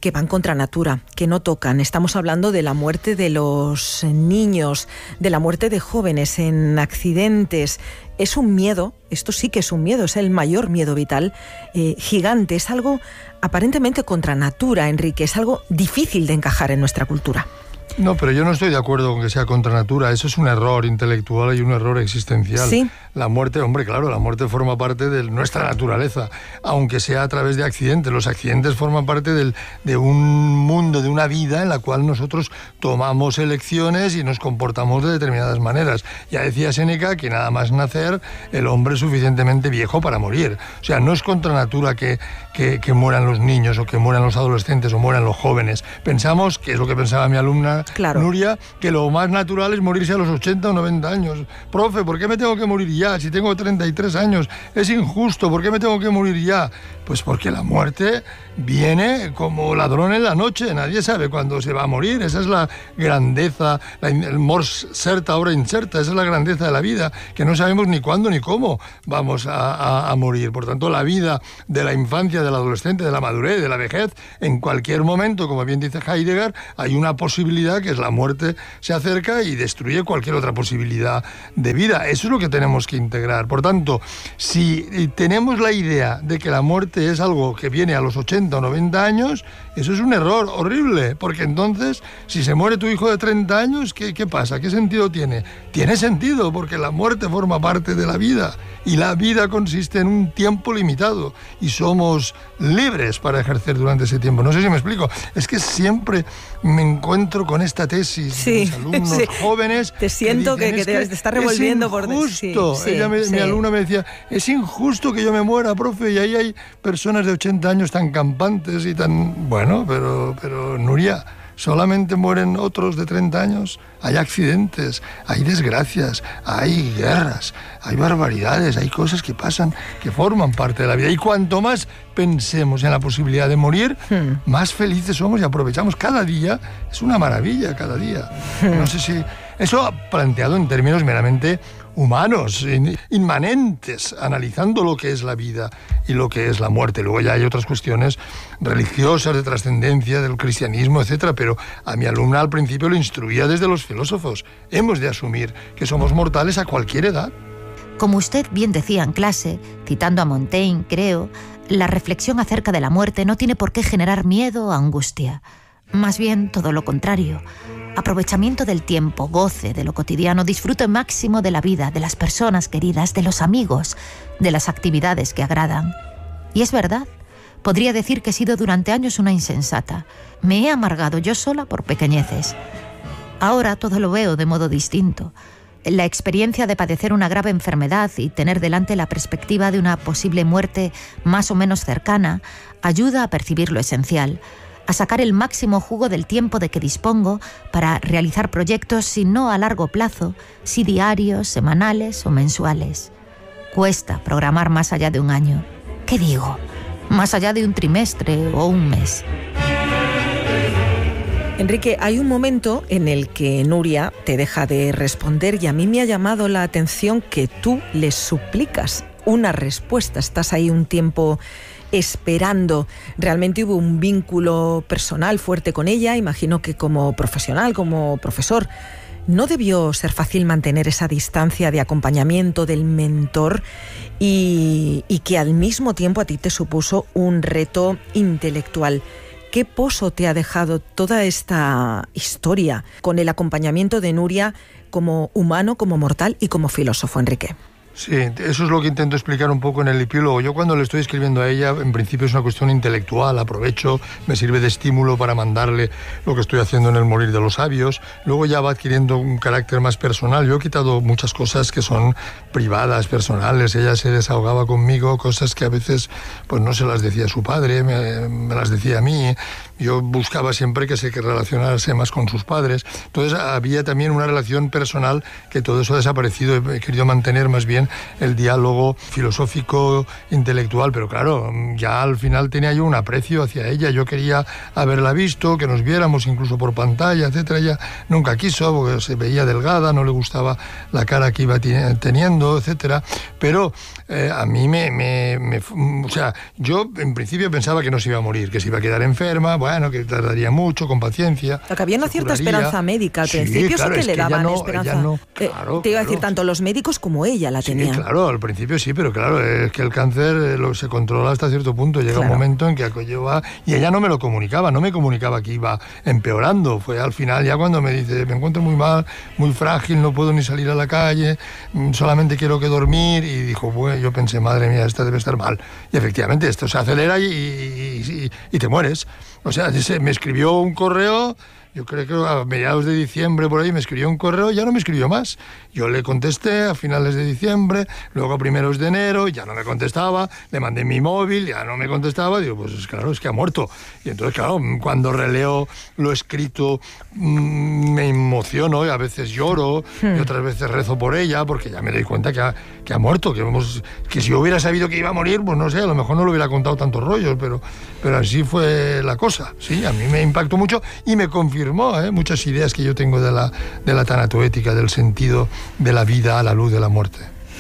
que van contra natura, que no tocan. Estamos hablando de la muerte de los niños, de la muerte de jóvenes en accidentes. Es un miedo, esto sí que es un miedo, es el mayor miedo vital, gigante. Es algo aparentemente contra natura, Enrique, es algo difícil de encajar en nuestra cultura.
No, pero yo no estoy de acuerdo con que sea contra natura. Eso es un error intelectual y un error existencial.
Sí.
La muerte, hombre, claro, la muerte forma parte de nuestra naturaleza, aunque sea a través de accidentes. Los accidentes forman parte de un mundo, de una vida en la cual nosotros tomamos elecciones y nos comportamos de determinadas maneras. Ya decía Séneca que nada más nacer, el hombre es suficientemente viejo para morir. O sea, no es contra natura que mueran los niños o que mueran los adolescentes o mueran los jóvenes. Pensamos, que es lo que pensaba mi alumna, claro, Nuria, que lo más natural es morirse a los 80 o 90 años. Profe, ¿por qué me tengo que morir ya? Si tengo 33 años, es injusto, ¿por qué me tengo que morir ya? Pues porque la muerte viene como ladrón en la noche, nadie sabe cuándo se va a morir. Esa es la grandeza, el mors certa, hora incerta, esa es la grandeza de la vida, que no sabemos ni cuándo ni cómo vamos a morir. Por tanto, la vida de la infancia, del adolescente, de la madurez, de la vejez, en cualquier momento, como bien dice Heidegger, hay una posibilidad que es la muerte se acerca y destruye cualquier otra posibilidad de vida. Eso es lo que tenemos que integrar. Por tanto, si tenemos la idea de que la muerte es algo que viene a los 80 o 90 años, eso es un error horrible, porque entonces, si se muere tu hijo de 30 años, ¿qué pasa? ¿Qué sentido tiene? Tiene sentido, porque la muerte forma parte de la vida, y la vida consiste en un tiempo limitado, y somos libres para ejercer durante ese tiempo. No sé si me explico. Es que siempre me encuentro con esta tesis de mis alumnos jóvenes.
Te siento que te estás revolviendo por dentro.
Es injusto. Mi alumna me decía, es injusto que yo me muera, profe, y ahí hay personas de 80 años tan campantes y tan... Bueno, pero Nuria, solamente mueren otros de 30 años. Hay accidentes, hay desgracias, hay guerras, hay barbaridades, hay cosas que pasan, que forman parte de la vida. Y cuanto más pensemos en la posibilidad de morir, más felices somos y aprovechamos cada día. Es una maravilla cada día. No sé si... Eso planteado en términos meramente humanos, inmanentes, analizando lo que es la vida y lo que es la muerte. Luego ya hay otras cuestiones religiosas, de trascendencia, del cristianismo, etcétera, pero a mi alumna al principio lo instruía desde los filósofos. Hemos de asumir que somos mortales a cualquier edad.
Como usted bien decía en clase, citando a Montaigne, creo, la reflexión acerca de la muerte no tiene por qué generar miedo o angustia. Más bien todo lo contrario. Aprovechamiento del tiempo, goce de lo cotidiano, disfrute máximo de la vida, de las personas queridas, de los amigos, de las actividades que agradan. Y es verdad, podría decir que he sido durante años una insensata. Me he amargado yo sola por pequeñeces. Ahora todo lo veo de modo distinto. La experiencia de padecer una grave enfermedad y tener delante la perspectiva de una posible muerte más o menos cercana ayuda a percibir lo esencial, a sacar el máximo jugo del tiempo de que dispongo para realizar proyectos, si no a largo plazo, si diarios, semanales o mensuales. Cuesta programar más allá de un año. ¿Qué digo? Más allá de un trimestre o un mes.
Enrique, hay un momento en el que Nuria te deja de responder y a mí me ha llamado la atención que tú le suplicas una respuesta. Estás ahí un tiempo esperando. Realmente hubo un vínculo personal fuerte con ella. Imagino que como profesional, como profesor, no debió ser fácil mantener esa distancia de acompañamiento del mentor y que al mismo tiempo a ti te supuso un reto intelectual. ¿Qué pozo te ha dejado toda esta historia con el acompañamiento de Nuria como humano, como mortal y como filósofo, Enrique?
Sí, eso es lo que intento explicar un poco en el epílogo. Yo cuando le estoy escribiendo a ella, en principio es una cuestión intelectual, aprovecho, me sirve de estímulo para mandarle lo que estoy haciendo en El morir de los sabios. Luego ya va adquiriendo un carácter más personal. Yo he quitado muchas cosas que son privadas, personales. Ella se desahogaba conmigo, cosas que a veces pues no se las decía a su padre, me las decía a mí. Yo buscaba siempre que se relacionase más con sus padres. Entonces había también una relación personal que todo eso ha desaparecido. He querido mantener más bien bien el diálogo filosófico, intelectual, pero claro, ya al final tenía yo un aprecio hacia ella, yo quería haberla visto, que nos viéramos incluso por pantalla, etcétera. Ella nunca quiso, porque se veía delgada, no le gustaba la cara que iba teniendo, etcétera, pero a mí o sea, yo en principio pensaba que no se iba a morir, que se iba a quedar enferma, bueno, que tardaría mucho, con paciencia.
Lo que había una cierta esperanza médica al principio,
claro,
sí que le daban esperanza. Te iba a decir,
claro.
Tanto los médicos como ella la tenían.
Sí, claro, al principio sí, pero claro, es que el cáncer se controla hasta cierto punto. Llega un momento en que aquello va... Y ella no me lo comunicaba, no me comunicaba que iba empeorando. Fue al final ya cuando me dice, me encuentro muy mal, muy frágil, no puedo ni salir a la calle, solamente quiero que dormir. Y dijo, bueno, yo pensé, madre mía, esta debe estar mal. Y efectivamente, esto se acelera y te mueres. O sea, me escribió un correo... Yo creo que a mediados de diciembre por ahí me escribió un correo y ya no me escribió más. Yo le contesté a finales de diciembre, luego a primeros de enero, ya no me contestaba, le mandé mi móvil, ya no me contestaba, digo, pues claro, es que ha muerto. Y entonces, claro, cuando releo lo escrito me emociono y a veces lloro y otras veces rezo por ella porque ya me doy cuenta que ha muerto, que si yo hubiera sabido que iba a morir, pues no sé, a lo mejor no le hubiera contado tantos rollos, pero así fue la cosa. Sí, a mí me impactó mucho y me confirmó muchas ideas que yo tengo de la tanatoética, del sentido de la vida a la luz de la muerte.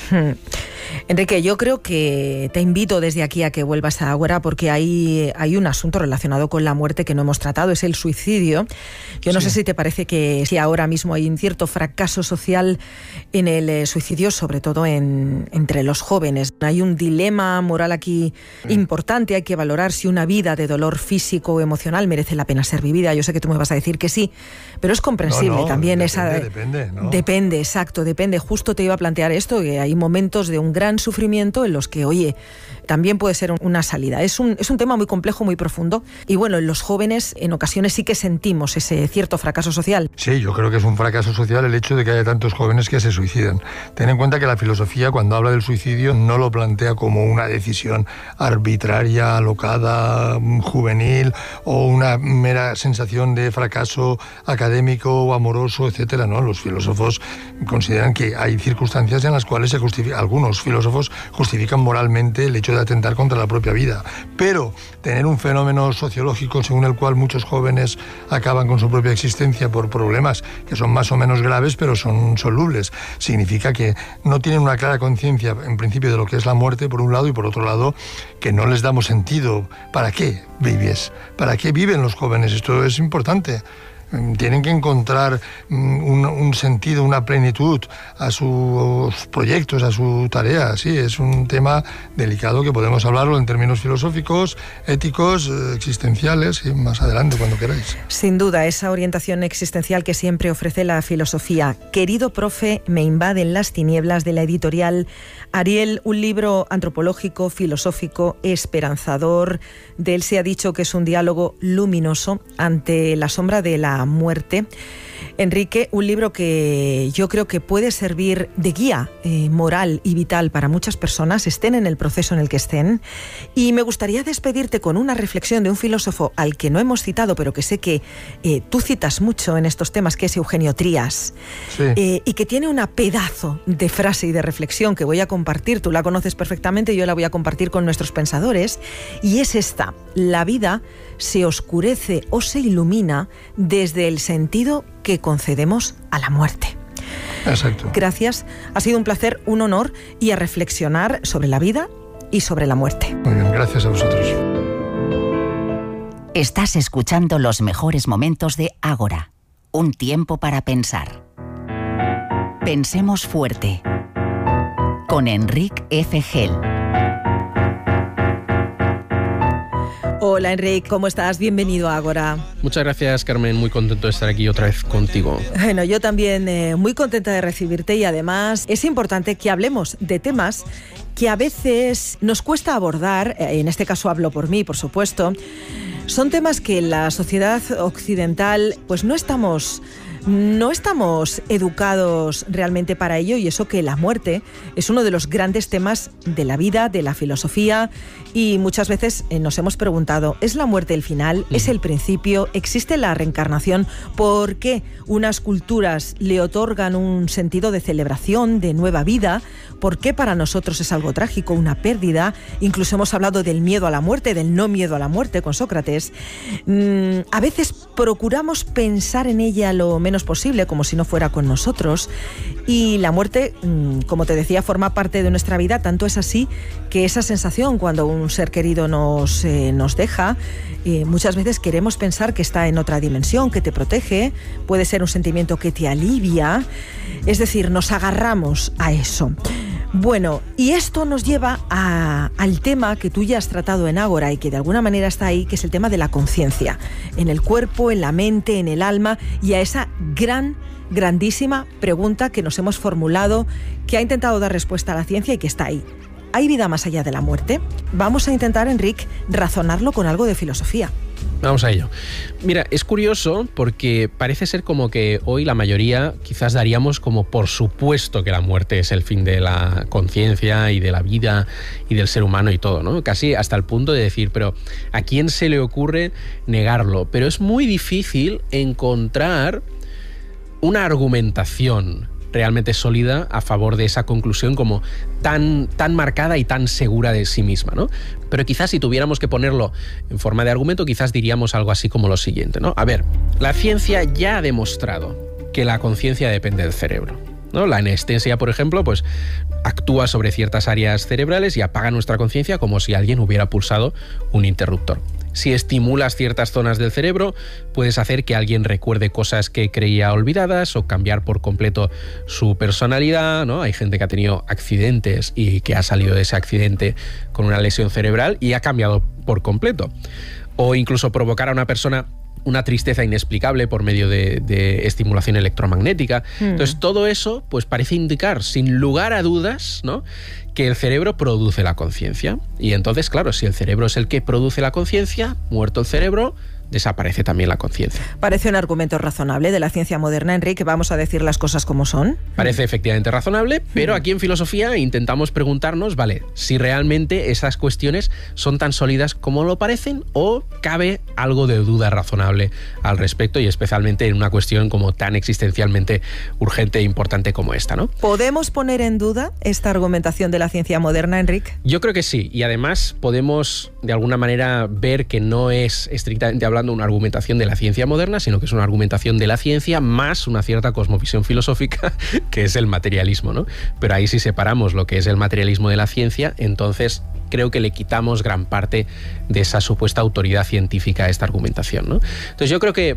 Enrique, yo creo que te invito desde aquí a que vuelvas a Ágora porque hay un asunto relacionado con la muerte que no hemos tratado, es el suicidio. Yo no sé si te parece que si ahora mismo hay un cierto fracaso social en el suicidio, sobre todo entre los jóvenes. Hay un dilema moral aquí importante, hay que valorar si una vida de dolor físico o emocional merece la pena ser vivida. Yo sé que tú me vas a decir que sí, pero es comprensible también
depende, ¿no?
Depende, exacto, depende. Justo te iba a plantear esto, que hay momentos de un gran sufrimiento en los que, oye, también puede ser una salida. Es un tema muy complejo, muy profundo y bueno, en los jóvenes en ocasiones sí que sentimos ese cierto fracaso social.
Sí, yo creo que es un fracaso social el hecho de que haya tantos jóvenes que se suicidan. Ten en cuenta que la filosofía, cuando habla del suicidio, no lo plantea como una decisión arbitraria, alocada, juvenil o una mera sensación de fracaso académico o amoroso, etcétera. No, los filósofos consideran que hay circunstancias en las cuales algunos filósofos justifican moralmente el hecho de atentar contra la propia vida. Pero tener un fenómeno sociológico según el cual muchos jóvenes acaban con su propia existencia por problemas que son más o menos graves, pero son solubles, significa que no tienen una clara conciencia, en principio, de lo que es la muerte, por un lado, y por otro lado, que no les damos sentido. ¿Para qué vives? ¿Para qué viven los jóvenes? Esto es importante. Tienen que encontrar un sentido, una plenitud a sus proyectos, a su tarea. Sí, es un tema delicado que podemos hablarlo en términos filosóficos, éticos, existenciales, y más adelante, cuando queráis.
Sin duda, esa orientación existencial que siempre ofrece la filosofía. Querido profe, me invaden las tinieblas, de la editorial Ariel, un libro antropológico, filosófico, esperanzador. De él se ha dicho que es un diálogo luminoso ante la sombra de la muerte. Enrique, un libro que yo creo que puede servir de guía moral y vital para muchas personas, estén en el proceso en el que estén. Y me gustaría despedirte con una reflexión de un filósofo al que no hemos citado, pero que sé que tú citas mucho en estos temas, que es Eugenio Trías. Sí. Y que tiene una pedazo de frase y de reflexión que voy a compartir. Tú la conoces perfectamente, yo la voy a compartir con nuestros pensadores. Y es esta: la vida se oscurece o se ilumina desde el sentido que concedemos a la muerte.
Exacto.
Gracias, ha sido un placer, un honor, y a reflexionar sobre la vida y sobre la muerte.
Muy bien, gracias a vosotros.
Estás escuchando los mejores momentos de Ágora, un tiempo para pensar. Pensemos fuerte, con Enric F. Gel.
Hola Enric, ¿cómo estás? Bienvenido a Ágora.
Muchas gracias, Carmen, muy contento de estar aquí otra vez contigo.
Bueno, yo también muy contenta de recibirte, y además es importante que hablemos de temas que a veces nos cuesta abordar, en este caso hablo por mí, por supuesto. Son temas que en la sociedad occidental pues no estamos No estamos educados realmente para ello, y eso que la muerte es uno de los grandes temas de la vida, de la filosofía, y muchas veces nos hemos preguntado, ¿es la muerte el final? ¿Es el principio? ¿Existe la reencarnación? ¿Por qué unas culturas le otorgan un sentido de celebración, de nueva vida? ¿Por qué para nosotros es algo trágico, una pérdida? Incluso hemos hablado del miedo a la muerte, del no miedo a la muerte con Sócrates. A veces procuramos pensar en ella lo menos posible, como si no fuera con nosotros. Y la muerte, como te decía, forma parte de nuestra vida. Tanto es así que esa sensación cuando un ser querido nos deja, muchas veces queremos pensar que está en otra dimensión, que te protege. Puede ser un sentimiento que te alivia. Es decir, nos agarramos a eso. Bueno, y esto nos lleva al tema que tú ya has tratado en Ágora y que de alguna manera está ahí, que es el tema de la conciencia, en el cuerpo, en la mente, en el alma, y a esa grandísima pregunta que nos hemos formulado, que ha intentado dar respuesta a la ciencia y que está ahí. ¿Hay vida más allá de la muerte? Vamos a intentar, Enric, razonarlo con algo de filosofía.
Vamos a ello. Mira, es curioso porque parece ser como que hoy la mayoría quizás daríamos como por supuesto que la muerte es el fin de la conciencia y de la vida y del ser humano y todo, ¿no? Casi hasta el punto de decir, pero ¿a quién se le ocurre negarlo? Pero es muy difícil encontrar una argumentación realmente sólida a favor de esa conclusión como tan marcada y tan segura de sí misma, ¿no? Pero quizás si tuviéramos que ponerlo en forma de argumento, quizás diríamos algo así como lo siguiente, ¿no? A ver, la ciencia ya ha demostrado que la conciencia depende del cerebro, ¿no? La anestesia, por ejemplo, pues actúa sobre ciertas áreas cerebrales y apaga nuestra conciencia como si alguien hubiera pulsado un interruptor. Si estimulas ciertas zonas del cerebro, puedes hacer que alguien recuerde cosas que creía olvidadas o cambiar por completo su personalidad, ¿no? Hay gente que ha tenido accidentes y que ha salido de ese accidente con una lesión cerebral y ha cambiado por completo. O incluso provocar a una persona una tristeza inexplicable por medio de estimulación electromagnética. Entonces, todo eso pues parece indicar, sin lugar a dudas, ¿no?, que el cerebro produce la conciencia. Y entonces, claro, si el cerebro es el que produce la conciencia, muerto el cerebro, desaparece también la conciencia.
Parece un argumento razonable de la ciencia moderna, Enrique. Vamos a decir las cosas como son.
Parece efectivamente razonable, pero aquí en filosofía intentamos preguntarnos, vale, si realmente esas cuestiones son tan sólidas como lo parecen o cabe algo de duda razonable al respecto, y especialmente en una cuestión como tan existencialmente urgente e importante como esta, ¿no?
¿Podemos poner en duda esta argumentación de la ciencia moderna, Enrique?
Yo creo que sí, y además podemos de alguna manera ver que no es estrictamente hablando una argumentación de la ciencia moderna, sino que es una argumentación de la ciencia más una cierta cosmovisión filosófica, que es el materialismo, ¿no? Pero ahí si separamos lo que es el materialismo de la ciencia, entonces creo que le quitamos gran parte de esa supuesta autoridad científica a esta argumentación, ¿no? Entonces yo creo que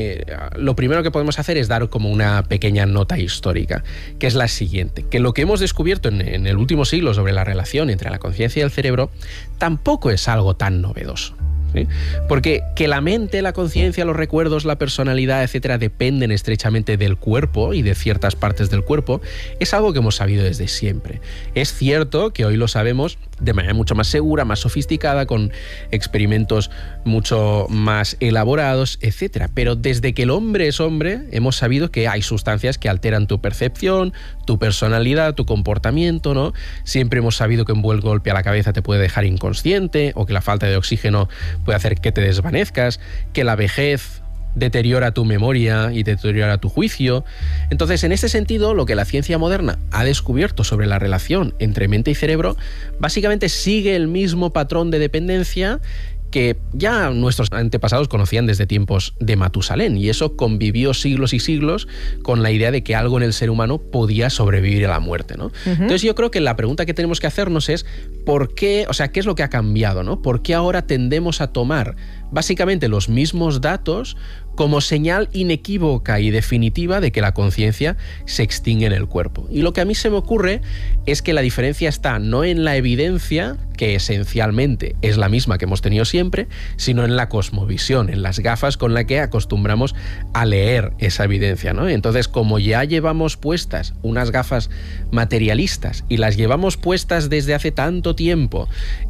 lo primero que podemos hacer es dar como una pequeña nota histórica, que es la siguiente, que lo que hemos descubierto en el último siglo sobre la relación entre la conciencia y el cerebro tampoco es algo tan novedoso, ¿sí? Porque que la mente, la conciencia, los recuerdos, la personalidad, etcétera, dependen estrechamente del cuerpo y de ciertas partes del cuerpo, es algo que hemos sabido desde siempre. Es cierto que hoy lo sabemos de manera mucho más segura, más sofisticada, con experimentos mucho más elaborados, etcétera. Pero desde que el hombre es hombre, hemos sabido que hay sustancias que alteran tu percepción, tu personalidad, tu comportamiento, ¿no? Siempre hemos sabido que un buen golpe a la cabeza te puede dejar inconsciente, o que la falta de oxígeno puede hacer que te desvanezcas, que la vejez deteriora tu memoria y deteriora tu juicio. Entonces, en este sentido, lo que la ciencia moderna ha descubierto sobre la relación entre mente y cerebro básicamente sigue el mismo patrón de dependencia que ya nuestros antepasados conocían desde tiempos de Matusalén, y eso convivió siglos y siglos con la idea de que algo en el ser humano podía sobrevivir a la muerte, ¿no? Entonces yo creo que la pregunta que tenemos que hacernos es ¿por qué? O sea, ¿qué es lo que ha cambiado, ¿no? ¿Por qué ahora tendemos a tomar básicamente los mismos datos como señal inequívoca y definitiva de que la conciencia se extingue en el cuerpo? Y lo que a mí se me ocurre es que la diferencia está no en la evidencia, que esencialmente es la misma que hemos tenido siempre, sino en la cosmovisión, en las gafas con las que acostumbramos a leer esa evidencia, ¿no? Entonces, como ya llevamos puestas unas gafas materialistas y las llevamos puestas desde hace tanto tiempo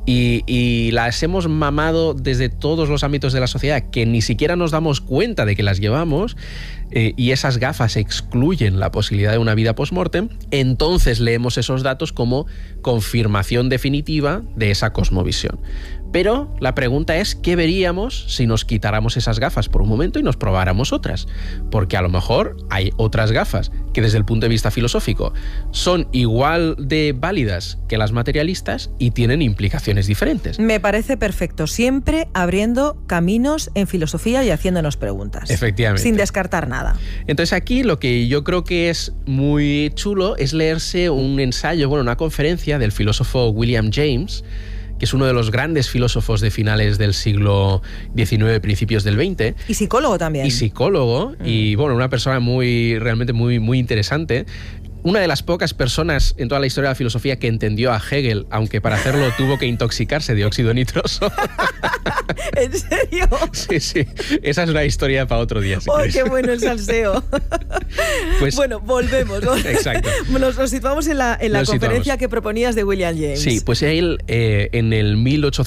y las hemos mamado desde todos los ámbitos de la sociedad que ni siquiera nos damos cuenta de que las llevamos, y esas gafas excluyen la posibilidad de una vida post-mortem, entonces leemos esos datos como confirmación definitiva de esa cosmovisión. Pero la pregunta es, ¿qué veríamos si nos quitáramos esas gafas por un momento y nos probáramos otras? Porque a lo mejor hay otras gafas que desde el punto de vista filosófico son igual de válidas que las materialistas y tienen implicaciones diferentes.
Me parece perfecto, siempre abriendo caminos en filosofía y haciéndonos preguntas.
Efectivamente.
Sin descartar nada.
Entonces aquí lo que yo creo que es muy chulo es leerse un ensayo, una conferencia del filósofo William James, que es uno de los grandes filósofos de finales del siglo XIX, principios del XX.
Y psicólogo también.
Y psicólogo, y una persona realmente muy interesante. Una de las pocas personas en toda la historia de la filosofía que entendió a Hegel, aunque para hacerlo tuvo que intoxicarse de óxido nitroso.
¿En serio?
Sí. Esa es una historia para otro día.
¡Oh, qué bueno el salseo!
Pues,
bueno, volvemos.
Exacto.
Nos situamos en la conferencia que proponías de William James.
Sí, pues él en el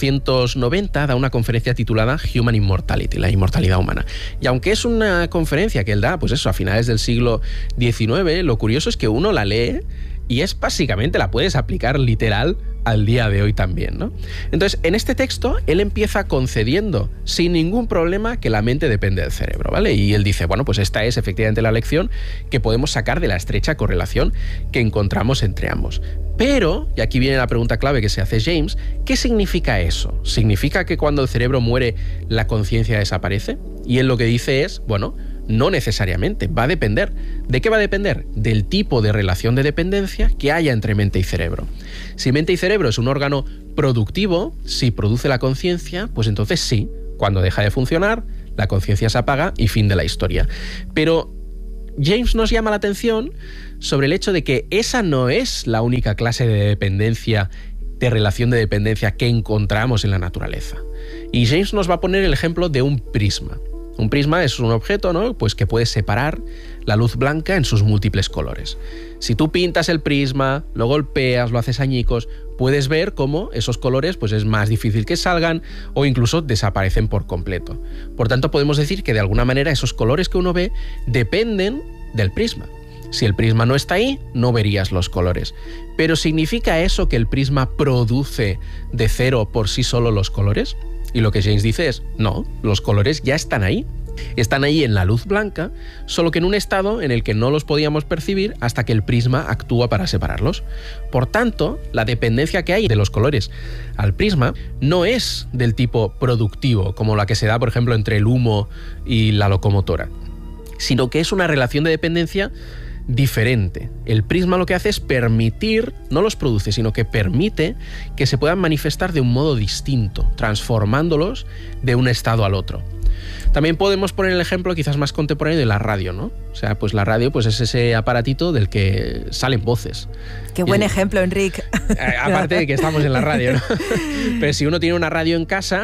1890 da una conferencia titulada Human Immortality, la inmortalidad humana. Y aunque es una conferencia que él da, pues eso, a finales del siglo XIX, lo curioso es que uno la lee y es básicamente la puedes aplicar literal al día de hoy también, ¿no? Entonces, en este texto, él empieza concediendo sin ningún problema que la mente depende del cerebro, ¿vale? Y él dice, pues esta es efectivamente la lección que podemos sacar de la estrecha correlación que encontramos entre ambos. Pero, y aquí viene la pregunta clave que se hace James, ¿qué significa eso? ¿Significa que cuando el cerebro muere, la conciencia desaparece? Y él lo que dice es, no necesariamente, va a depender. ¿De qué va a depender? Del tipo de relación de dependencia que haya entre mente y cerebro. Si mente y cerebro es un órgano productivo, si produce la conciencia, pues entonces sí, cuando deja de funcionar, la conciencia se apaga y fin de la historia. Pero James nos llama la atención sobre el hecho de que esa no es la única clase de dependencia, de relación de dependencia que encontramos en la naturaleza. Y James nos va a poner el ejemplo de un prisma. Un prisma es un objeto, ¿no? Pues que puede separar la luz blanca en sus múltiples colores. Si tú pintas el prisma, lo golpeas, lo haces añicos, puedes ver cómo esos colores pues es más difícil que salgan o incluso desaparecen por completo. Por tanto, podemos decir que de alguna manera esos colores que uno ve dependen del prisma. Si el prisma no está ahí, no verías los colores. Pero ¿significa eso que el prisma produce de cero por sí solo los colores? Y lo que James dice es, no, los colores ya están ahí. Están ahí en la luz blanca, solo que en un estado en el que no los podíamos percibir hasta que el prisma actúa para separarlos. Por tanto, la dependencia que hay de los colores al prisma no es del tipo productivo, como la que se da, por ejemplo, entre el humo y la locomotora, sino que es una relación de dependencia diferente. El prisma lo que hace es permitir, no los produce, sino que permite que se puedan manifestar de un modo distinto, transformándolos de un estado al otro. También podemos poner el ejemplo quizás más contemporáneo de la radio, ¿no? O sea, pues la radio pues es ese aparatito del que salen voces.
Qué buen ejemplo, Enric.
Aparte de que estamos en la radio, ¿no? Pero si uno tiene una radio en casa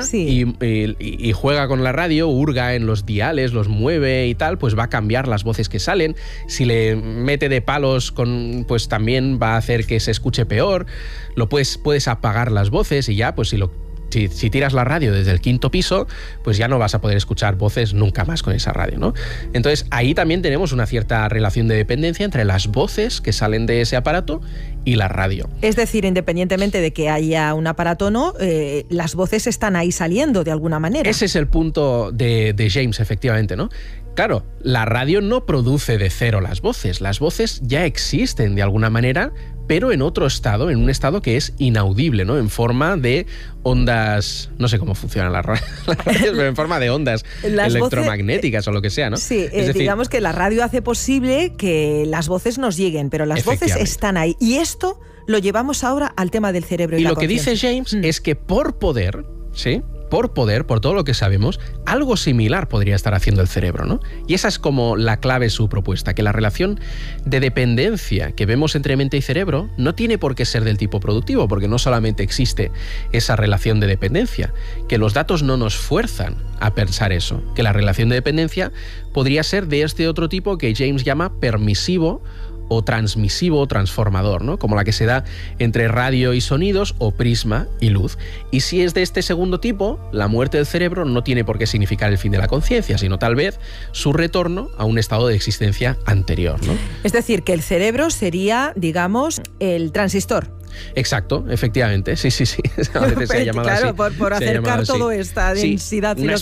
y juega con la radio, hurga en los diales, los mueve y tal, pues va a cambiar las voces que salen. Si le mete de palos, pues también va a hacer que se escuche peor. Puedes apagar las voces y ya, pues si tiras la radio desde el 5º piso, pues ya no vas a poder escuchar voces nunca más con esa radio, ¿no? Entonces ahí también tenemos una cierta relación de dependencia entre las voces que salen de ese aparato y la radio.
Es decir, independientemente de que haya un aparato o no, las voces están ahí saliendo de alguna manera.
Ese es el punto de James, efectivamente, ¿no? Claro, la radio no produce de cero las voces ya existen de alguna manera, pero en otro estado, en un estado que es inaudible, ¿no? En forma de ondas, no sé cómo funcionan las radios, pero en forma de ondas electromagnéticas o lo que sea, ¿no?
Sí, es decir, digamos que la radio hace posible que las voces nos lleguen, pero las voces están ahí. Y esto lo llevamos ahora al tema del cerebro y la conciencia.
Y lo que dice James es que por poder, ¿sí?, por todo lo que sabemos, algo similar podría estar haciendo el cerebro, ¿no? Y esa es como la clave de su propuesta, que la relación de dependencia que vemos entre mente y cerebro no tiene por qué ser del tipo productivo, porque no solamente existe esa relación de dependencia, que los datos no nos fuerzan a pensar eso, que la relación de dependencia podría ser de este otro tipo que James llama permisivo o transmisivo o transformador, ¿no? Como la que se da entre radio y sonidos o prisma y luz. Y si es de este segundo tipo, la muerte del cerebro no tiene por qué significar el fin de la conciencia, sino tal vez su retorno a un estado de existencia anterior, ¿no?
Es decir, que el cerebro sería, digamos, el transistor.
Exacto, efectivamente, sí. A veces se ha llamado
claro,
así.
por acercar toda esta densidad filosófica.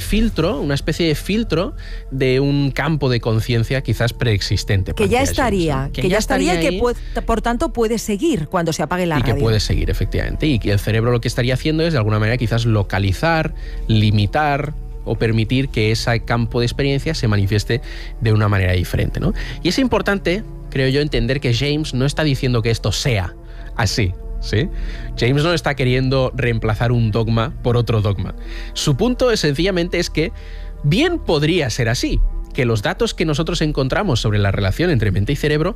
Una especie de filtro de un campo de conciencia quizás preexistente.
Que ya estaría, que por tanto puede seguir cuando se apague la radio.
Y que puede seguir, efectivamente. Y que el cerebro lo que estaría haciendo es, de alguna manera, quizás localizar, limitar o permitir que ese campo de experiencia se manifieste de una manera diferente, ¿no? Y es importante, creo yo, entender que James no está diciendo que esto sea así, ¿sí? James no está queriendo reemplazar un dogma por otro dogma. Su punto sencillamente es que bien podría ser así, que los datos que nosotros encontramos sobre la relación entre mente y cerebro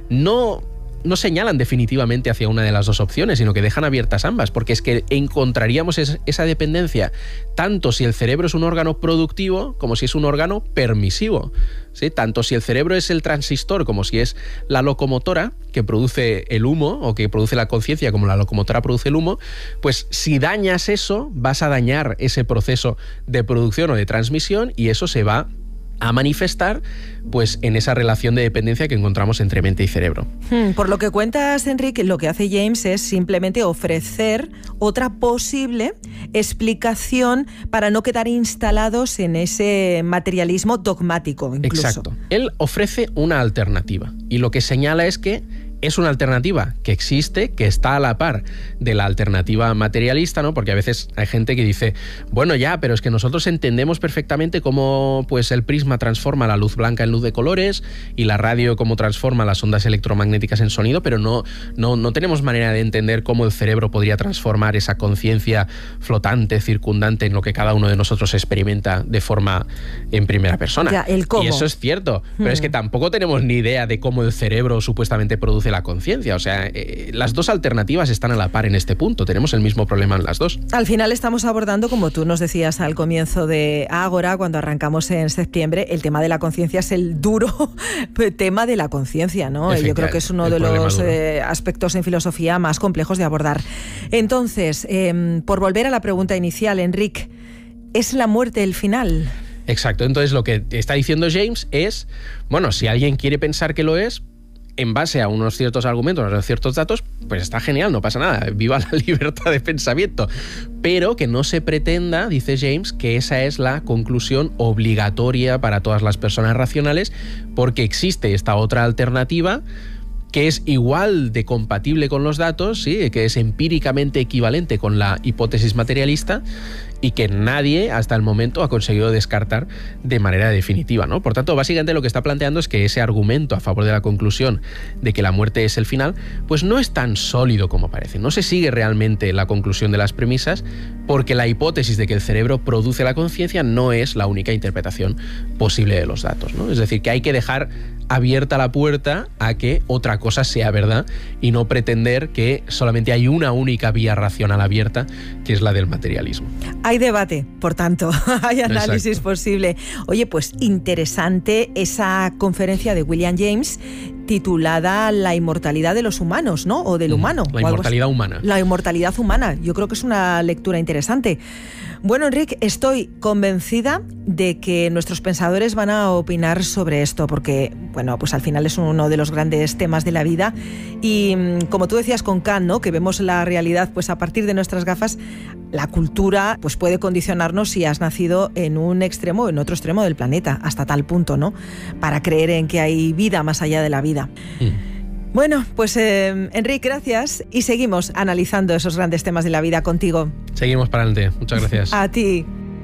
no señalan definitivamente hacia una de las dos opciones, sino que dejan abiertas ambas, porque es que encontraríamos esa dependencia tanto si el cerebro es un órgano productivo como si es un órgano permisivo, ¿sí? Tanto si el cerebro es el transistor como si es la locomotora que produce el humo o que produce la conciencia como la locomotora produce el humo, pues si dañas eso, vas a dañar ese proceso de producción o de transmisión y eso se va a manifestar pues en esa relación de dependencia que encontramos entre mente y cerebro.
Por lo que cuentas, Enrique, lo que hace James es simplemente ofrecer otra posible explicación para no quedar instalados en ese materialismo dogmático, incluso.
Exacto. Él ofrece una alternativa y lo que señala es que es una alternativa que existe, que está a la par de la alternativa materialista, ¿no? Porque a veces hay gente que dice, bueno, ya, pero es que nosotros entendemos perfectamente cómo pues, el prisma transforma la luz blanca en luz de colores y la radio cómo transforma las ondas electromagnéticas en sonido, pero no tenemos manera de entender cómo el cerebro podría transformar esa conciencia flotante, circundante en lo que cada uno de nosotros experimenta de forma en primera persona.
Ya, el cómo.
Y eso es cierto, pero es que tampoco tenemos ni idea de cómo el cerebro supuestamente produce la conciencia. O sea, las dos alternativas están a la par en este punto. Tenemos el mismo problema en las dos.
Al final estamos abordando, como tú nos decías al comienzo de Ágora, cuando arrancamos en septiembre, el tema de la conciencia es el duro tema de la conciencia, ¿no? Yo creo que es uno de los aspectos en filosofía más complejos de abordar. Entonces, por volver a la pregunta inicial, Enric, ¿es la muerte el final?
Exacto. Entonces, lo que está diciendo James es, bueno, si alguien quiere pensar que lo es, en base a unos ciertos argumentos, a unos ciertos datos, pues está genial, no pasa nada, viva la libertad de pensamiento. Pero que no se pretenda, dice James, que esa es la conclusión obligatoria para todas las personas racionales, porque existe esta otra alternativa que es igual de compatible con los datos, ¿sí? Que es empíricamente equivalente con la hipótesis materialista y que nadie hasta el momento ha conseguido descartar de manera definitiva, ¿no? Por tanto, básicamente lo que está planteando es que ese argumento a favor de la conclusión de que la muerte es el final, pues no es tan sólido como parece. No se sigue realmente la conclusión de las premisas porque la hipótesis de que el cerebro produce la conciencia no es la única interpretación posible de los datos, ¿no? Es decir, que hay que dejar abierta la puerta a que otra cosa sea verdad y no pretender que solamente hay una única vía racional abierta, que es la del materialismo.
Hay debate, por tanto, hay análisis Exacto. posible. Oye, pues interesante esa conferencia de William James titulada La inmortalidad de los humanos, ¿no? O del humano.
La inmortalidad humana.
La inmortalidad humana. Yo creo que es una lectura interesante. Bueno, Enric, estoy convencida de que nuestros pensadores van a opinar sobre esto, porque, bueno, pues al final es uno de los grandes temas de la vida. Y como tú decías con Kant, ¿no? Que vemos la realidad pues a partir de nuestras gafas, la cultura pues puede condicionarnos si has nacido en un extremo o en otro extremo del planeta, hasta tal punto, ¿no? Para creer en que hay vida más allá de la vida. Bueno, pues Enric, gracias y seguimos analizando esos grandes temas de la vida contigo.
Seguimos para adelante. Muchas gracias.
A ti.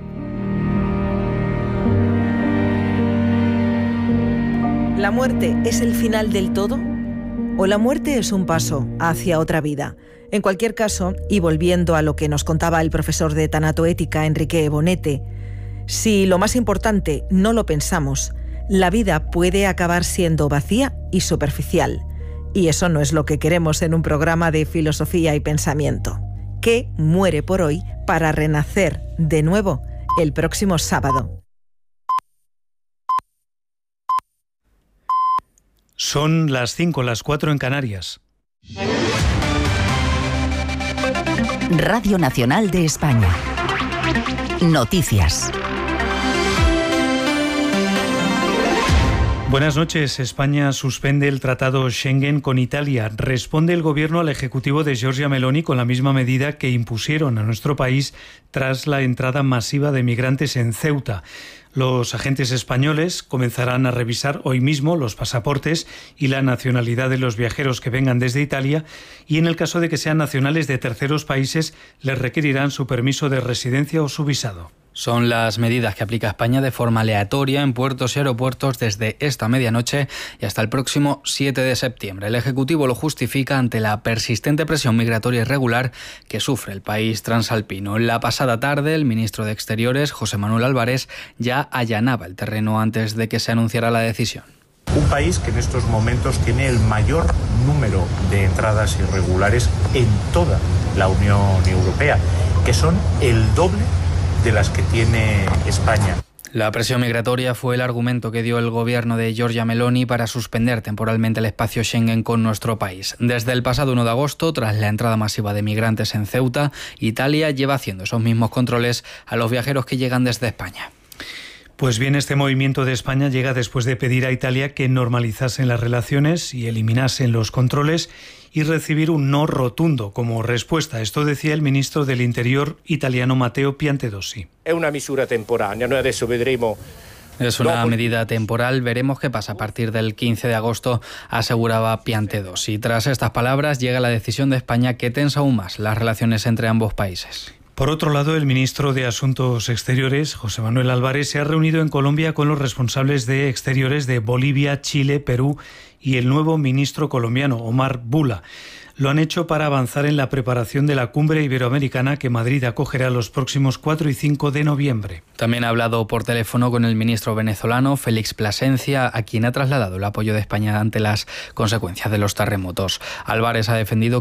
¿La muerte es el final del todo? ¿O la muerte es un paso hacia otra vida? En cualquier caso, y volviendo a lo que nos contaba el profesor de tanatoética Enrique Bonete, si lo más importante no lo pensamos, la vida puede acabar siendo vacía y superficial. Y eso no es lo que queremos en un programa de filosofía y pensamiento, que muere por hoy para renacer de nuevo el próximo sábado.
Son las 5, las 4 en Canarias.
Radio Nacional de España. Noticias.
Buenas noches. España suspende el tratado Schengen con Italia. Responde el gobierno al ejecutivo de Giorgia Meloni con la misma medida que impusieron a nuestro país tras la entrada masiva de migrantes en Ceuta. Los agentes españoles comenzarán a revisar hoy mismo los pasaportes y la nacionalidad de los viajeros que vengan desde Italia y en el caso de que sean nacionales de terceros países les requerirán su permiso de residencia o su visado.
Son las medidas que aplica España de forma aleatoria en puertos y aeropuertos desde esta medianoche y hasta el próximo 7 de septiembre. El Ejecutivo lo justifica ante la persistente presión migratoria irregular que sufre el país transalpino. La pasada tarde, el ministro de Exteriores, José Manuel Álvarez, ya allanaba el terreno antes de que se anunciara la decisión.
Un país que en estos momentos tiene el mayor número de entradas irregulares en toda la Unión Europea, que son el doble de las que tiene España.
La presión migratoria fue el argumento que dio el gobierno de Giorgia Meloni para suspender temporalmente el espacio Schengen con nuestro país. Desde el pasado 1 de agosto, tras la entrada masiva de migrantes en Ceuta, Italia lleva haciendo esos mismos controles a los viajeros que llegan desde España.
Pues bien, este movimiento de España llega después de pedir a Italia que normalizasen las relaciones y eliminasen los controles y recibir un no rotundo como respuesta. Esto decía el ministro del Interior italiano Matteo Piantedosi.
Es una misura temporanea, noi adesso vedremo.
Es una medida temporal, veremos qué pasa a partir del 15 de agosto, aseguraba Piantedosi. Tras estas palabras llega la decisión de España que tensa aún más las relaciones entre ambos países.
Por otro lado, el ministro de Asuntos Exteriores, José Manuel Álvarez, se ha reunido en Colombia con los responsables de Exteriores de Bolivia, Chile, Perú y el nuevo ministro colombiano, Omar Bula. Lo han hecho para avanzar en la preparación de la cumbre iberoamericana que Madrid acogerá los próximos 4 y 5 de noviembre.
También ha hablado por teléfono con el ministro venezolano Félix Plasencia, a quien ha trasladado el apoyo de España ante las consecuencias de los terremotos. Álvarez ha defendido